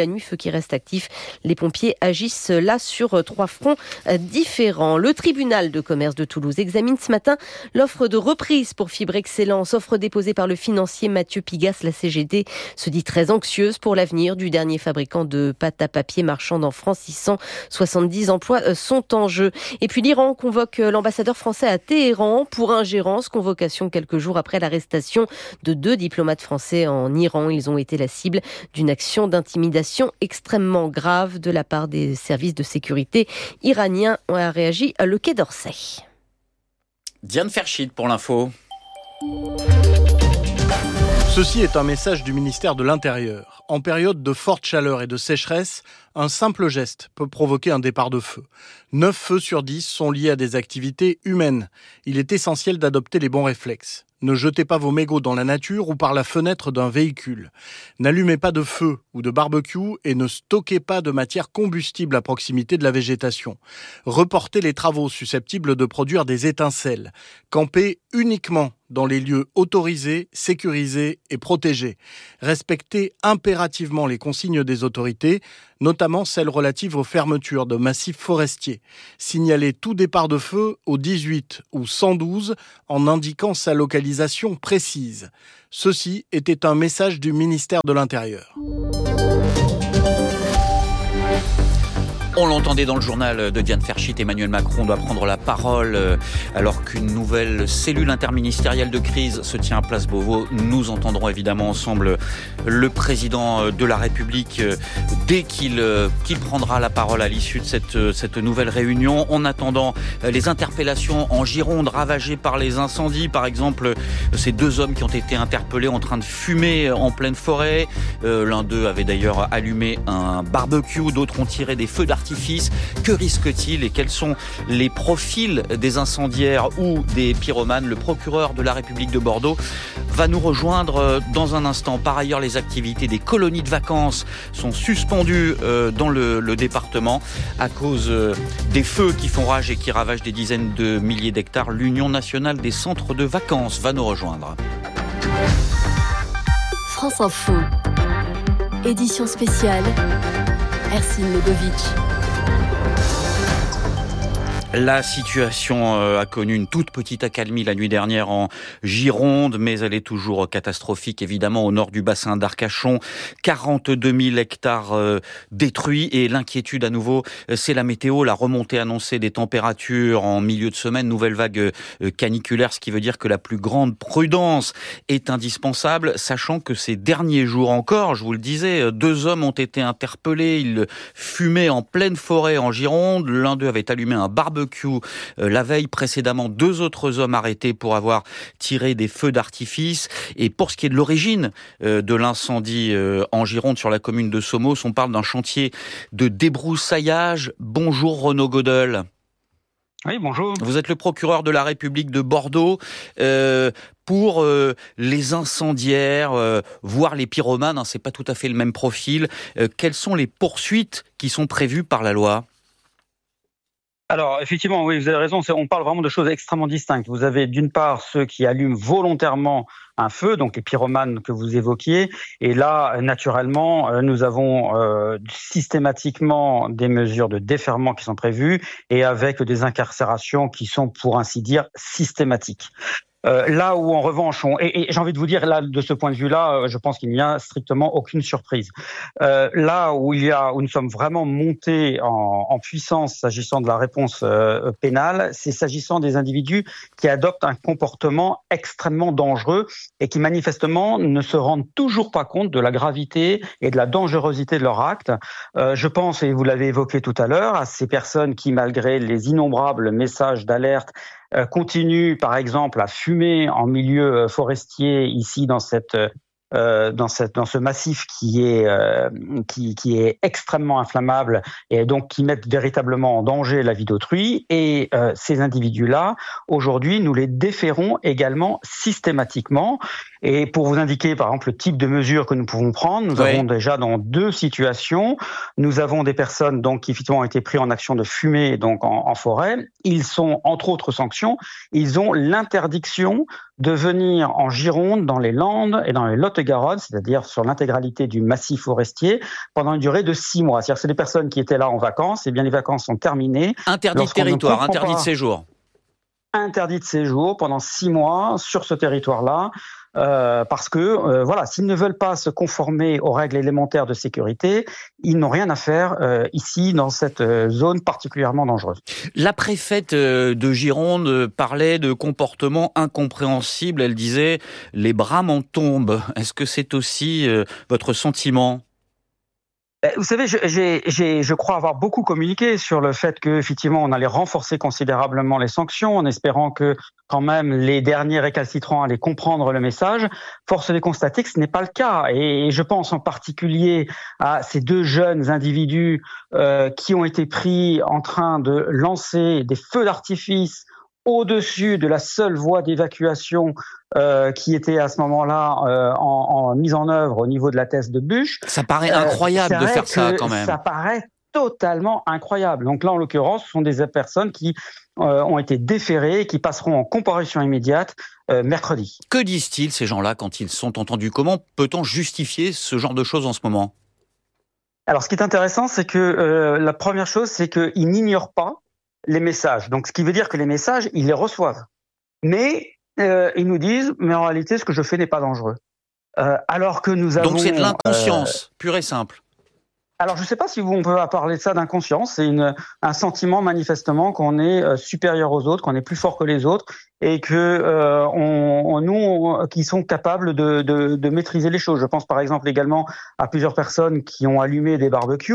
qui reste actif. Les pompiers agissent là sur trois fronts différents. Le tribunal de commerce de Toulouse examine ce matin l'offre de reprise pour Fibre Excellence, offre déposée par le financier Mathieu Pigas. La C G T se dit très anxieuse pour l'avenir du dernier fabricant de pâte à papier marchande en France. six cent soixante-dix emplois sont en jeu. Et puis l'Iran convoque l'ambassadeur français à Téhéran pour ingérence, convocation quelques jours après l'arrestation de deux diplomates français en Iran. Ils ont été la cible d'une action d'intimidation extrêmement grave de la part des services de sécurité iraniens, a réagi le Quai d'Orsay. Diane Ferchit pour l'info. Ceci est un message du ministère de l'Intérieur. En période de forte chaleur et de sécheresse, un simple geste peut provoquer un départ de feu. neuf feux sur dix sont liés à des activités humaines. Il est essentiel d'adopter les bons réflexes. Ne jetez pas vos mégots dans la nature ou par la fenêtre d'un véhicule. N'allumez pas de feu ou de barbecue et ne stockez pas de matière combustible à proximité de la végétation. Reportez les travaux susceptibles de produire des étincelles. Campez uniquement dans les lieux autorisés, sécurisés et protégés. Respectez impérativement les consignes des autorités, notamment celles relatives aux fermetures de massifs forestiers. Signalez tout départ de feu au dix-huit ou cent douze en indiquant sa localisation précise. Ceci était un message du ministère de l'Intérieur. On l'entendait dans le journal de Diane Ferchit, Emmanuel Macron doit prendre la parole alors qu'une nouvelle cellule interministérielle de crise se tient à Place Beauvau. Nous entendrons évidemment ensemble le président de la République dès qu'il, qu'il prendra la parole à l'issue de cette, cette nouvelle réunion. En attendant, les interpellations en Gironde ravagées par les incendies, par exemple ces deux hommes qui ont été interpellés en train de fumer en pleine forêt. Euh, l'un d'eux avait d'ailleurs allumé un barbecue, d'autres ont tiré des feux d'artifice. Que risque-t-il et quels sont les profils des incendiaires ou des pyromanes? Le procureur de la République de Bordeaux va nous rejoindre dans un instant. Par ailleurs, les activités des colonies de vacances sont suspendues dans le, le département à cause des feux qui font rage et qui ravagent des dizaines de milliers d'hectares. L'Union nationale des centres de vacances va nous rejoindre. France Info, édition spéciale, Ercine Legovitch. La situation a connu une toute petite accalmie la nuit dernière en Gironde, mais elle est toujours catastrophique, évidemment, au nord du bassin d'Arcachon. quarante-deux mille hectares détruits et l'inquiétude à nouveau, c'est la météo, la remontée annoncée des températures en milieu de semaine, nouvelle vague caniculaire, ce qui veut dire que la plus grande prudence est indispensable, sachant que ces derniers jours encore, je vous le disais, deux hommes ont été interpellés, ils fumaient en pleine forêt en Gironde, l'un d'eux avait allumé un barbecue la veille. Précédemment, deux autres hommes arrêtés pour avoir tiré des feux d'artifice. Et pour ce qui est de l'origine de l'incendie en Gironde sur la commune de Somos, on parle d'un chantier de débroussaillage. Bonjour Renaud Godel. Oui, bonjour. Vous êtes le procureur de la République de Bordeaux. Euh, pour euh, les incendiaires, euh, voire les pyromanes, hein, c'est pas tout à fait le même profil. Euh, quelles sont les poursuites qui sont prévues par la loi ? Alors, effectivement, oui, vous avez raison, on parle vraiment de choses extrêmement distinctes. Vous avez d'une part ceux qui allument volontairement un feu, donc les pyromanes que vous évoquiez, et là, naturellement, nous avons euh, systématiquement des mesures de déferrement qui sont prévues, et avec des incarcérations qui sont, pour ainsi dire, systématiques. Euh, là où en revanche, on, et, et j'ai envie de vous dire là de ce point de vue-là, je pense qu'il n'y a strictement aucune surprise. Euh, là où il y a, où nous sommes vraiment montés en, en puissance s'agissant de la réponse euh, pénale, c'est s'agissant des individus qui adoptent un comportement extrêmement dangereux et qui manifestement ne se rendent toujours pas compte de la gravité et de la dangerosité de leur acte. Euh, je pense, et vous l'avez évoqué tout à l'heure, à ces personnes qui, malgré les innombrables messages d'alerte, Euh, continue, par exemple, à fumer en milieu forestier ici dans cette euh, dans cette dans ce massif qui est euh, qui qui est extrêmement inflammable et donc qui met véritablement en danger la vie d'autrui. Et euh, ces individus-là, aujourd'hui, nous les déférons également systématiquement. Et pour vous indiquer, par exemple, le type de mesures que nous pouvons prendre, nous ouais. avons déjà dans deux situations. Nous avons des personnes donc, qui effectivement ont été prises en action de fumer donc, en, en forêt. Ils sont, entre autres sanctions, ils ont l'interdiction de venir en Gironde, dans les Landes et dans les Lot-et-Garonne, c'est-à-dire sur l'intégralité du massif forestier, pendant une durée de six mois. C'est-à-dire que c'est des personnes qui étaient là en vacances, et bien les vacances sont terminées. Interdit de territoire, interdit de séjour. Interdit de séjour pendant six mois sur ce territoire-là, euh, parce que euh, voilà, s'ils ne veulent pas se conformer aux règles élémentaires de sécurité, ils n'ont rien à faire euh, ici dans cette euh, zone particulièrement dangereuse. La préfète de Gironde parlait de comportements incompréhensibles. Elle disait « les bras m'en tombent ». Est-ce que c'est aussi euh, votre sentiment ? Vous savez, je, j'ai, j'ai, je crois avoir beaucoup communiqué sur le fait qu'effectivement, on allait renforcer considérablement les sanctions en espérant que quand même les derniers récalcitrants allaient comprendre le message. Force est de constater que ce n'est pas le cas. Et je pense en particulier à ces deux jeunes individus euh, qui ont été pris en train de lancer des feux d'artifice au-dessus de la seule voie d'évacuation euh, qui était à ce moment-là euh, en, en mise en œuvre au niveau de la thèse de Buch. Ça paraît incroyable euh, de faire ça quand même. Ça paraît totalement incroyable. Donc là, en l'occurrence, ce sont des personnes qui euh, ont été déférées et qui passeront en comparution immédiate euh, mercredi. Que disent-ils ces gens-là quand ils sont entendus ? Comment peut-on justifier ce genre de choses en ce moment ? Alors, ce qui est intéressant, c'est que euh, la première chose, c'est qu'ils n'ignorent pas les messages. Donc, ce qui veut dire que les messages, ils les reçoivent. Mais euh, ils nous disent, mais en réalité, ce que je fais n'est pas dangereux. Euh, alors que nous avons... Donc, c'est de l'inconscience, euh, pure et simple. Alors, je ne sais pas si vous, on peut parler de ça d'inconscience. C'est une, un sentiment, manifestement, qu'on est euh, supérieur aux autres, qu'on est plus fort que les autres, et que euh, on, on, nous, on, qui sont capables de, de, de maîtriser les choses. Je pense, par exemple, également à plusieurs personnes qui ont allumé des barbecues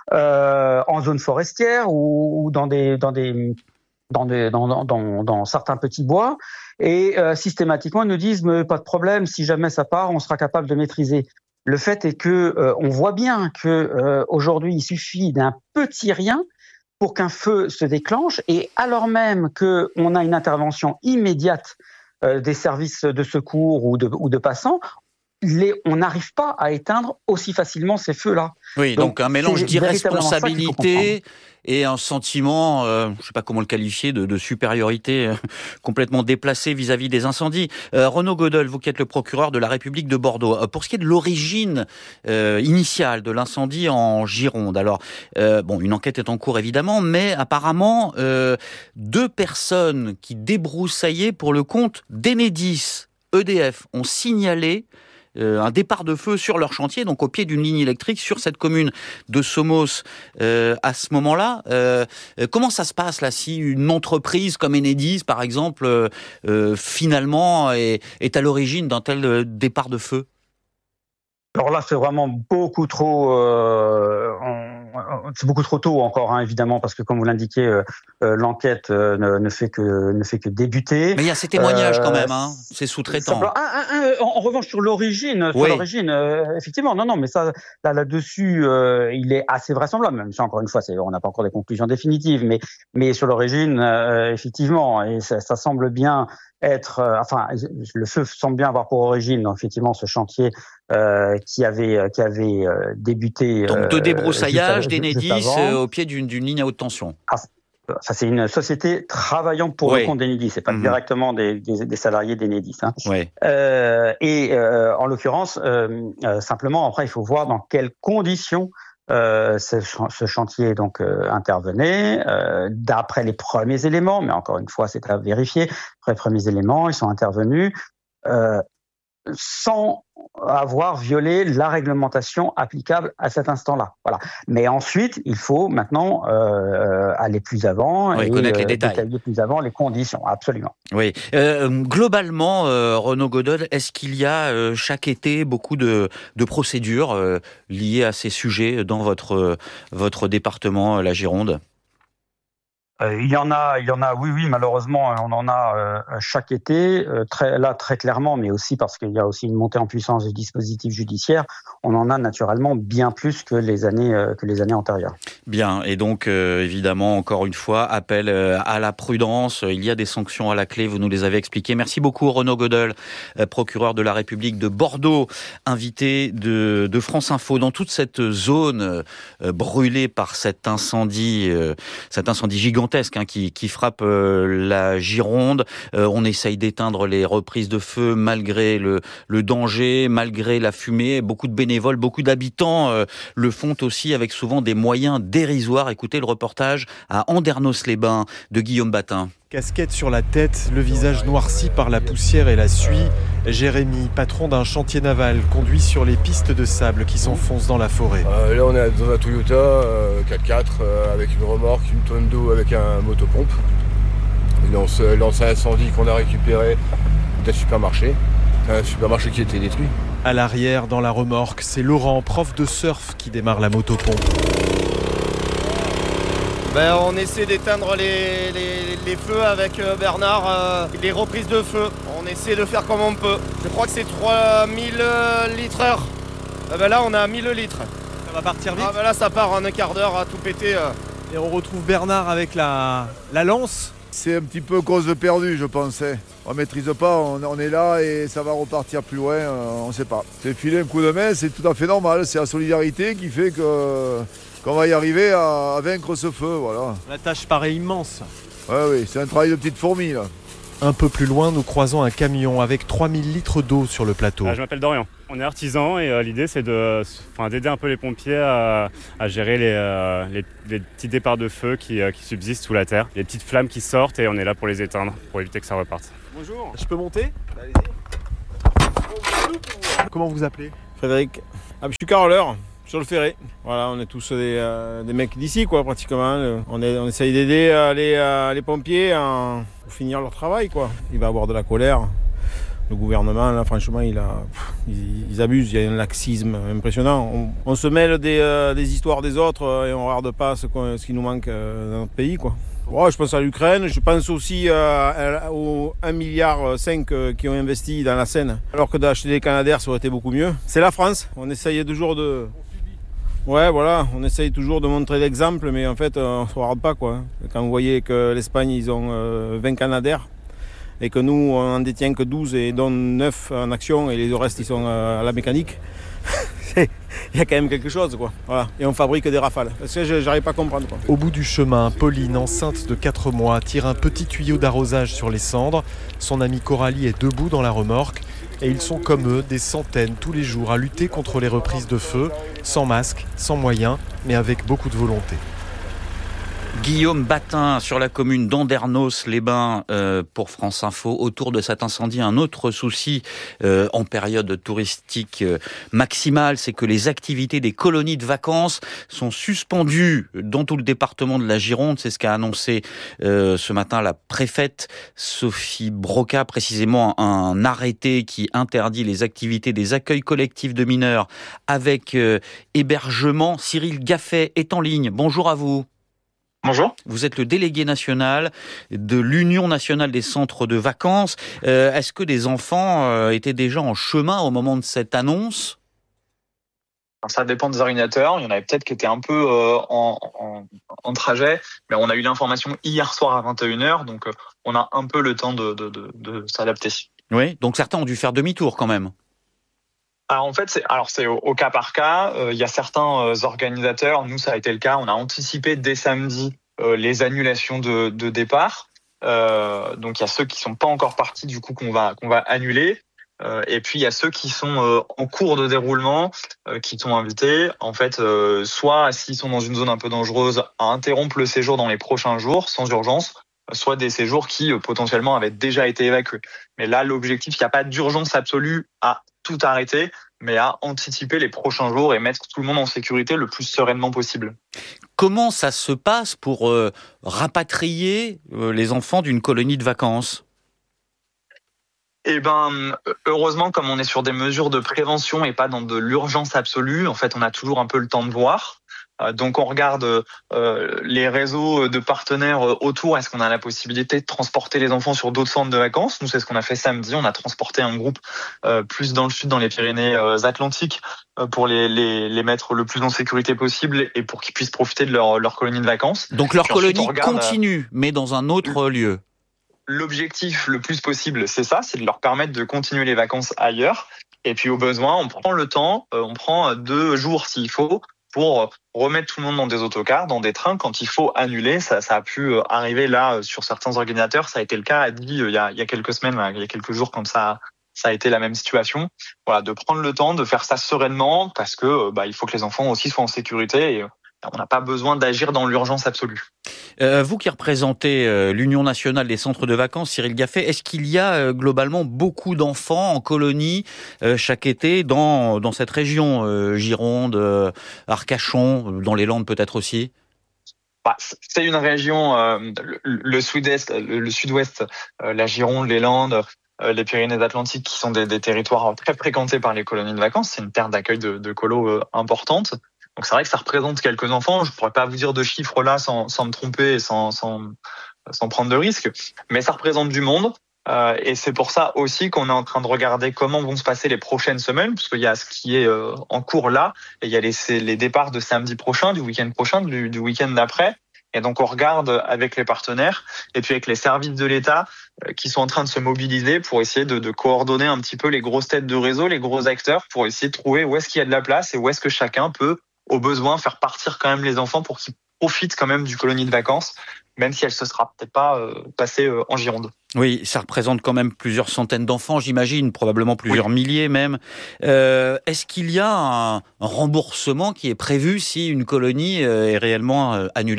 euh, en zone forestière ou, ou dans des... Dans des Dans, des, dans, dans, dans certains petits bois, et euh, systématiquement ils nous disent mais pas de problème, si jamais ça part, on sera capable de maîtriser. Le fait est que euh, on voit bien que euh, aujourd'hui il suffit d'un petit rien pour qu'un feu se déclenche, et alors même que on a une intervention immédiate euh, des services de secours ou de, ou de passants, les, on n'arrive pas à éteindre aussi facilement ces feux-là. Oui, donc, donc un mélange d'irresponsabilité et un sentiment, euh, je ne sais pas comment le qualifier, de, de supériorité euh, complètement déplacé vis-à-vis des incendies. Euh, Renaud Godel, vous qui êtes le procureur de la République de Bordeaux, euh, pour ce qui est de l'origine euh, initiale de l'incendie en Gironde, alors, euh, bon, une enquête est en cours évidemment, mais apparemment, euh, deux personnes qui débroussaillaient pour le compte d'Enedis, E D F, ont signalé Euh, un départ de feu sur leur chantier, donc au pied d'une ligne électrique sur cette commune de Somos euh, à ce moment-là. Euh, comment ça se passe là si une entreprise comme Enedis, par exemple, euh, euh, finalement est, est à l'origine d'un tel euh, départ de feu ? Alors là, c'est vraiment beaucoup trop, euh, on, c'est beaucoup trop tôt encore, hein, évidemment, parce que comme vous l'indiquez, euh, euh, l'enquête euh, ne, ne fait que ne fait que débuter. Mais il y a ces témoignages euh, quand même, hein, c'est sous-traitant. Un, un, un, en, en revanche, sur l'origine, sur oui. l'origine, euh, effectivement, non, non, mais ça, là, là-dessus, euh, il est assez vraisemblable. Même si encore une fois, c'est, on n'a pas encore des conclusions définitives, mais mais sur l'origine, euh, effectivement, et ça, ça semble bien être, euh, enfin, le feu semble bien avoir pour origine, donc, effectivement, ce chantier euh, qui avait qui avait euh, débuté. Donc de débroussaillage euh, d'Enedis euh, au pied d'une, d'une ligne à haute tension. Ah, ça, c'est une société travaillant pour oui. le compte d'Enedis, c'est pas mmh. directement des, des, des salariés d'Enedis. Hein. Oui. Euh, et euh, en l'occurrence, euh, euh, simplement, après, il faut voir dans quelles conditions Euh, ce, ce chantier donc euh, intervenait euh, d'après les premiers éléments, mais encore une fois c'est à vérifier. Après les premiers éléments, ils sont intervenus euh, sans avoir violé la réglementation applicable à cet instant-là. Voilà. Mais ensuite, il faut maintenant euh, aller plus avant oui, et connaître les euh, détails. détailler plus avant les conditions. Absolument. Oui. Euh, globalement, euh, Renaud Godel, est-ce qu'il y a euh, chaque été beaucoup de, de procédures euh, liées à ces sujets dans votre euh, votre département, la Gironde ? Euh, il y en a, il y en a, oui, oui, malheureusement, on en a euh, chaque été, euh, très, là très clairement, mais aussi parce qu'il y a aussi une montée en puissance du dispositif judiciaire, on en a naturellement bien plus que les années, euh, que les années antérieures. Bien, et donc euh, évidemment, encore une fois, appel euh, à la prudence. Il y a des sanctions à la clé, vous nous les avez expliquées. Merci beaucoup Renaud Godel, euh, procureur de la République de Bordeaux, invité de, de France Info. Dans toute cette zone euh, brûlée par cet incendie, euh, cet incendie gigantesque hein, qui, qui frappe euh, la Gironde, euh, on essaye d'éteindre les reprises de feu malgré le, le danger, malgré la fumée. Beaucoup de bénévoles, beaucoup d'habitants euh, le font aussi avec souvent des moyens dérisoire. Écoutez le reportage à Andernos-les-Bains de Guillaume Batin. Casquette sur la tête, le visage noirci par la poussière et la suie, Jérémy, patron d'un chantier naval, conduit sur les pistes de sable qui s'enfoncent dans la forêt. Euh, là on est dans un Toyota euh, quatre-quatre euh, avec une remorque, une tonne d'eau avec un motopompe. Il lance, lance un incendie qu'on a récupéré d'un supermarché. Un supermarché qui était détruit. À l'arrière, dans la remorque, c'est Laurent, prof de surf, qui démarre la motopompe. Ben, on essaie d'éteindre les, les, les feux avec Bernard, euh, les reprises de feu. On essaie de faire comme on peut. Je crois que c'est trois mille litres heure. Eh ben là, on a mille litres. Ça va partir vite. Ah ben là, ça part en un quart d'heure à tout péter. Euh. Et on retrouve Bernard avec la, la lance. C'est un petit peu cause de perdu, je pensais. On ne maîtrise pas, on, on est là et ça va repartir plus loin, euh, on ne sait pas. C'est filer un coup de main, c'est tout à fait normal. C'est la solidarité qui fait que... qu'on va y arriver à, à vaincre ce feu, voilà. La tâche paraît immense. Oui, oui, c'est un travail de petite fourmi, là. Un peu plus loin, nous croisons un camion avec trois mille litres d'eau sur le plateau. Ah, je m'appelle Dorian. On est artisan et euh, l'idée, c'est de, enfin, d'aider un peu les pompiers à, à gérer les, euh, les, les petits départs de feu qui, euh, qui subsistent sous la terre. Les petites flammes qui sortent et on est là pour les éteindre, pour éviter que ça reparte. Bonjour. Je peux monter ? Allez-y. Comment vous vous appelez ? Frédéric. Ah, je suis caroleur. Sur le ferré. Voilà, on est tous des, euh, des mecs d'ici, quoi, pratiquement. On, est, on essaye d'aider euh, les, euh, les pompiers à pour finir leur travail, quoi. Il va y avoir de la colère. Le gouvernement, là, franchement, il a, pff, ils, ils abusent. Il y a un laxisme impressionnant. On, on se mêle des, euh, des histoires des autres euh, et on ne regarde pas ce, ce qui nous manque euh, dans notre pays, quoi. Ouais, je pense à l'Ukraine, je pense aussi euh, aux un virgule cinq milliard qui ont investi dans la Seine. Alors que d'acheter des Canadair, ça aurait été beaucoup mieux. C'est la France. On essaye toujours de... Ouais, voilà, on essaye toujours de montrer l'exemple, mais en fait, on ne se regarde pas, quoi. Quand vous voyez que l'Espagne, ils ont euh, vingt Canadair, et que nous, on en détient que douze et dont neuf en action, et les restes, ils sont euh, à la mécanique, il y a quand même quelque chose, quoi. Voilà. Et on fabrique des Rafales. Parce que je n'arrive pas à comprendre, quoi. Au bout du chemin, Pauline, enceinte de quatre mois, tire un petit tuyau d'arrosage sur les cendres. Son amie Coralie est debout dans la remorque. Et ils sont comme eux, des centaines tous les jours à lutter contre les reprises de feu, sans masque, sans moyens, mais avec beaucoup de volonté. Guillaume Batin sur la commune d'Andernos-les-Bains euh, pour France Info. Autour de cet incendie, un autre souci euh, en période touristique euh, maximale, c'est que les activités des colonies de vacances sont suspendues dans tout le département de la Gironde. C'est ce qu'a annoncé euh, ce matin la préfète Sophie Broca, précisément un arrêté qui interdit les activités des accueils collectifs de mineurs avec euh, hébergement. Cyril Gaffet est en ligne. Bonjour à vous. Bonjour. Vous êtes le délégué national de l'Union nationale des centres de vacances. Euh, est-ce que des enfants euh, étaient déjà en chemin au moment de cette annonce ? Ça dépend des organisateurs. Il y en avait peut-être qui étaient un peu euh, en, en, en trajet, mais on a eu l'information hier soir à vingt et une heures, donc euh, on a un peu le temps de, de, de, de s'adapter. Oui, donc certains ont dû faire demi-tour quand même. Alors en fait, c'est, alors c'est au, au cas par cas. Euh, il y a certains euh, organisateurs, nous ça a été le cas, on a anticipé dès samedi euh, les annulations de, de départ. Euh, donc il y a ceux qui sont pas encore partis du coup qu'on va qu'on va annuler. Euh, et puis il y a ceux qui sont euh, en cours de déroulement, euh, qui sont invités. En fait, euh, soit s'ils sont dans une zone un peu dangereuse, à interrompre le séjour dans les prochains jours sans urgence, soit des séjours qui euh, potentiellement avaient déjà été évacués. Mais là, l'objectif, il n'y a pas d'urgence absolue à tout arrêter, mais à anticiper les prochains jours et mettre tout le monde en sécurité le plus sereinement possible. Comment ça se passe pour euh, rapatrier euh, les enfants d'une colonie de vacances ? Eh ben, heureusement, comme on est sur des mesures de prévention et pas dans de l'urgence absolue, en fait, on a toujours un peu le temps de voir. Euh, donc on regarde euh, les réseaux de partenaires autour. Est-ce qu'on a la possibilité de transporter les enfants sur d'autres centres de vacances? Nous, c'est ce qu'on a fait samedi. On a transporté un groupe euh, plus dans le sud, dans les Pyrénées-Atlantiques, euh, pour les, les, les mettre le plus en sécurité possible et pour qu'ils puissent profiter de leur, leur colonie de vacances. Donc leur Puis colonie ensuite, regarde, continue, mais dans un autre lieu. L'objectif le plus possible, c'est ça, c'est de leur permettre de continuer les vacances ailleurs. Et puis au besoin, on prend le temps, euh, on prend deux jours s'il faut, pour remettre tout le monde dans des autocars, dans des trains, quand il faut annuler. Ça, ça a pu arriver là sur certains organisateurs. Ça a été le cas, a dit il y a, il y a quelques semaines, il y a quelques jours, quand ça, ça a été la même situation. Voilà, de prendre le temps de faire ça sereinement, parce que bah, il faut que les enfants aussi soient en sécurité et on n'a pas besoin d'agir dans l'urgence absolue. Euh, vous qui représentez euh, l'Union nationale des centres de vacances, Cyril Gaffet, est-ce qu'il y a euh, globalement beaucoup d'enfants en colonie euh, chaque été dans, dans cette région, euh, Gironde, euh, Arcachon, dans les Landes peut-être aussi? Bah, c'est une région, euh, le, le sud-est, le, le sud-ouest, euh, la Gironde, les Landes, euh, les Pyrénées-Atlantiques, qui sont des, des territoires très fréquentés par les colonies de vacances. C'est une terre d'accueil de, de colos euh, importante. Donc c'est vrai que ça représente quelques enfants. Je pourrais pas vous dire de chiffres là sans, sans me tromper et sans, sans, sans prendre de risques, mais ça représente du monde. Euh, et c'est pour ça aussi qu'on est en train de regarder comment vont se passer les prochaines semaines, parce qu'il y a ce qui est euh, en cours là, et il y a les, les départs de samedi prochain, du week-end prochain, du, du week-end d'après. Et donc on regarde avec les partenaires et puis avec les services de l'État euh, qui sont en train de se mobiliser pour essayer de, de coordonner un petit peu les grosses têtes de réseau, les gros acteurs, pour essayer de trouver où est-ce qu'il y a de la place et où est-ce que chacun peut, au besoin, faire partir quand même les enfants pour qu'ils profitent quand même du colonie de vacances, même si elle se sera peut-être pas euh, passée euh, en Gironde. Oui, ça représente quand même plusieurs centaines d'enfants, j'imagine, probablement plusieurs oui. milliers même. Euh, est-ce qu'il y a un, un remboursement qui est prévu si une colonie euh, est réellement euh, annulée ?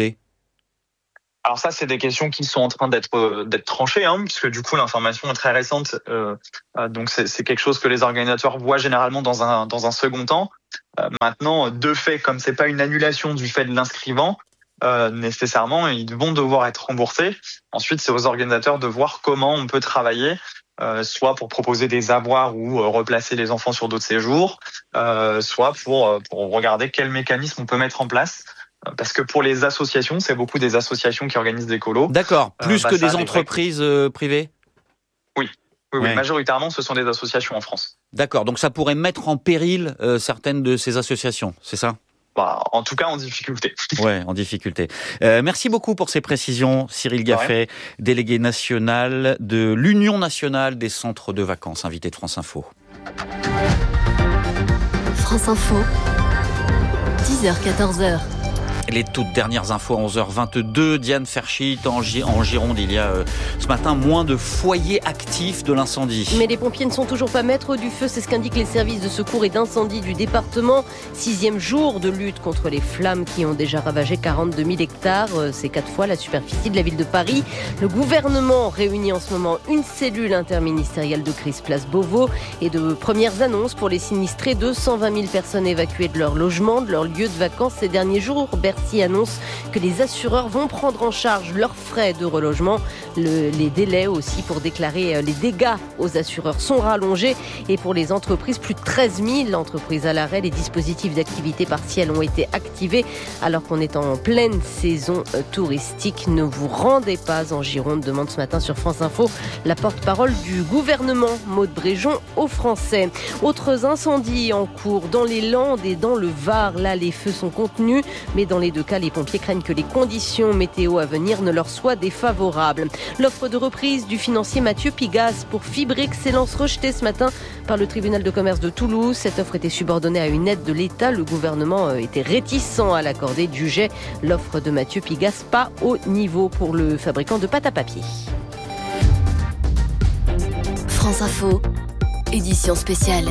Alors ça, c'est des questions qui sont en train d'être euh, d'être tranchées, hein, puisque du coup l'information est très récente. Euh, euh, donc c'est, c'est quelque chose que les organisateurs voient généralement dans un dans un second temps. Euh, maintenant, de fait, comme c'est pas une annulation du fait de l'inscrivant, euh, nécessairement ils vont devoir être remboursés. Ensuite, c'est aux organisateurs de voir comment on peut travailler, euh, soit pour proposer des avoirs ou euh, replacer les enfants sur d'autres séjours, euh, soit pour pour regarder quel mécanisme on peut mettre en place. Parce que pour les associations, c'est beaucoup des associations qui organisent des colos. D'accord, plus euh, bah, que des entreprises vrais... privées ? Oui, oui, ouais. oui, majoritairement, ce sont des associations en France. D'accord, donc ça pourrait mettre en péril euh, certaines de ces associations, c'est ça ? Bah, en tout cas, en difficulté. Ouais, en difficulté. Euh, merci beaucoup pour ces précisions, Cyril Gaffet, ouais. délégué national de l'Union nationale des centres de vacances, invité de France Info. France Info, dix heures quatorze heures. Les toutes dernières infos à onze heures vingt-deux. Diane Ferchit, en, G- en Gironde, il y a euh, ce matin moins de foyers actifs de l'incendie. Mais les pompiers ne sont toujours pas maîtres du feu, c'est ce qu'indiquent les services de secours et d'incendie du département. Sixième jour de lutte contre les flammes qui ont déjà ravagé quarante-deux mille hectares. C'est quatre fois la superficie de la ville de Paris. Le gouvernement réunit en ce moment une cellule interministérielle de crise place Beauvau et de premières annonces pour les sinistrés de cent vingt mille personnes évacuées de leur logement, de leur lieu de vacances ces derniers jours. Bercy annonce que les assureurs vont prendre en charge leurs frais de relogement. Le, les délais aussi pour déclarer les dégâts aux assureurs sont rallongés. Et pour les entreprises, plus de treize mille entreprises à l'arrêt. Les dispositifs d'activité partielle ont été activés alors qu'on est en pleine saison touristique. Ne vous rendez pas en Gironde, demande ce matin sur France Info la porte-parole du gouvernement, Maude Bréjon, aux Français. Autres incendies en cours dans les Landes et dans le Var. Là, les feux sont contenus, mais dans les deux cas, les pompiers craignent que les conditions météo à venir ne leur soient défavorables. L'offre de reprise du financier Mathieu Pigasse pour Fibre Excellence rejetée ce matin par le tribunal de commerce de Toulouse. Cette offre était subordonnée à une aide de l'État. Le gouvernement était réticent à l'accorder, jugeait l'offre de Mathieu Pigasse pas au niveau pour le fabricant de pâte à papier. France Info, édition spéciale.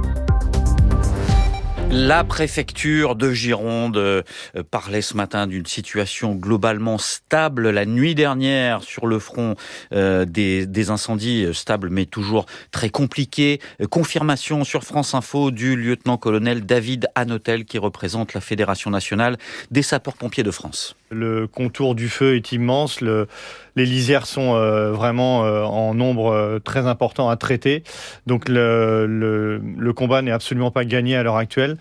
La préfecture de Gironde euh, parlait ce matin d'une situation globalement stable la nuit dernière sur le front euh, des, des incendies, stable mais toujours très compliqué. Confirmation sur France Info du lieutenant-colonel David Hanotel qui représente la Fédération nationale des sapeurs-pompiers de France. Le contour du feu est immense, le, les lisières sont euh, vraiment euh, en nombre euh, très important à traiter, donc le, le, le combat n'est absolument pas gagné à l'heure actuelle.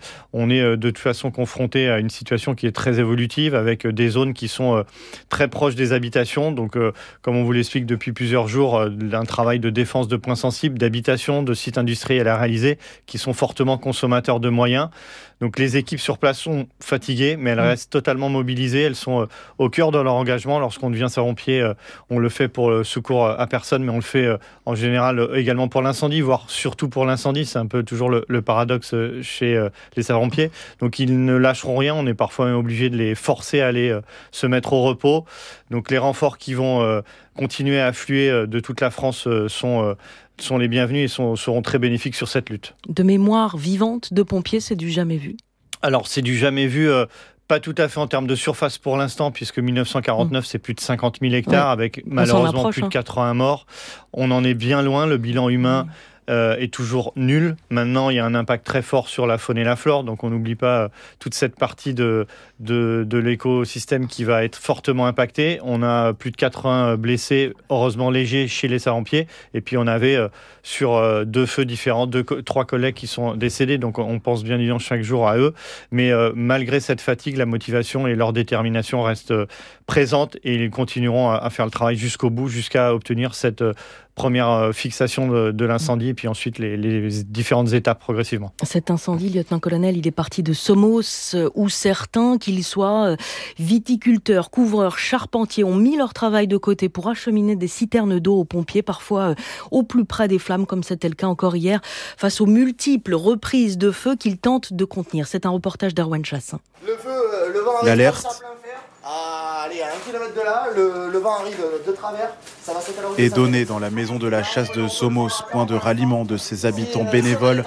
on est de toute façon confronté à une situation qui est très évolutive avec des zones qui sont très proches des habitations. Donc, comme on vous l'explique depuis plusieurs jours, un travail de défense de points sensibles, d'habitation, de sites industriels à réaliser qui sont fortement consommateurs de moyens. Donc les équipes sur place sont fatiguées, mais elles restent totalement mobilisées. Elles sont au cœur de leur engagement. Lorsqu'on devient sapeur-pompier, on le fait pour le secours à personne, mais on le fait en général également pour l'incendie, voire surtout pour l'incendie. C'est un peu toujours le, le paradoxe chez les sapeurs-pompiers. Donc ils ne lâcheront rien. On est parfois même obligé de les forcer à aller se mettre au repos. Donc les renforts qui vont continuer à affluer de toute la France sont... sont les bienvenus et sont, seront très bénéfiques sur cette lutte. De mémoire vivante de pompiers, c'est du jamais vu. Alors, c'est du jamais vu, euh, pas tout à fait en termes de surface pour l'instant, puisque dix-neuf cent quarante-neuf, mmh. c'est plus de cinquante mille hectares, ouais. avec On malheureusement approche, plus de quatre-vingts hein. morts. On en est bien loin, le bilan humain... Mmh. Euh, est toujours nul. Maintenant, il y a un impact très fort sur la faune et la flore, donc on n'oublie pas euh, toute cette partie de, de, de l'écosystème qui va être fortement impactée. On a plus de quatre-vingts blessés, heureusement légers, chez les sapeurs-pompiers, et puis on avait euh, sur euh, deux feux différents, deux, trois collègues qui sont décédés, donc on pense bien évidemment chaque jour à eux, mais euh, malgré cette fatigue, la motivation et leur détermination restent euh, présentes, et ils continueront à, à faire le travail jusqu'au bout, jusqu'à obtenir cette euh, première fixation de, de l'incendie et puis ensuite les, les différentes étapes progressivement. Cet incendie, lieutenant-colonel, il est parti de Somos où certains, qu'ils soient viticulteurs, couvreurs, charpentiers, ont mis leur travail de côté pour acheminer des citernes d'eau aux pompiers, parfois au plus près des flammes, comme c'était le cas encore hier, face aux multiples reprises de feu qu'ils tentent de contenir. C'est un reportage d'Erwan Chassin. Le feu, le vent arrive L'alerte. À, allez, à un kilomètre de là, le, le vent arrive de travers, ça va s'étalorer. Et donné dans la maison de la chasse de Somos, point de ralliement de ses habitants bénévoles.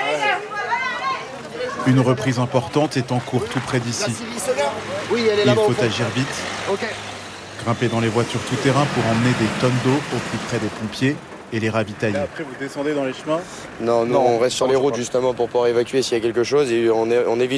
Une reprise importante est en cours tout près d'ici. Il faut agir vite. Grimper dans les voitures tout-terrain pour emmener des tonnes d'eau au plus près des pompiers et les ravitailler. Et après, vous descendez dans les chemins ? Non, nous, non, on reste sur les routes justement pour pouvoir évacuer s'il y a quelque chose et on, est, on évite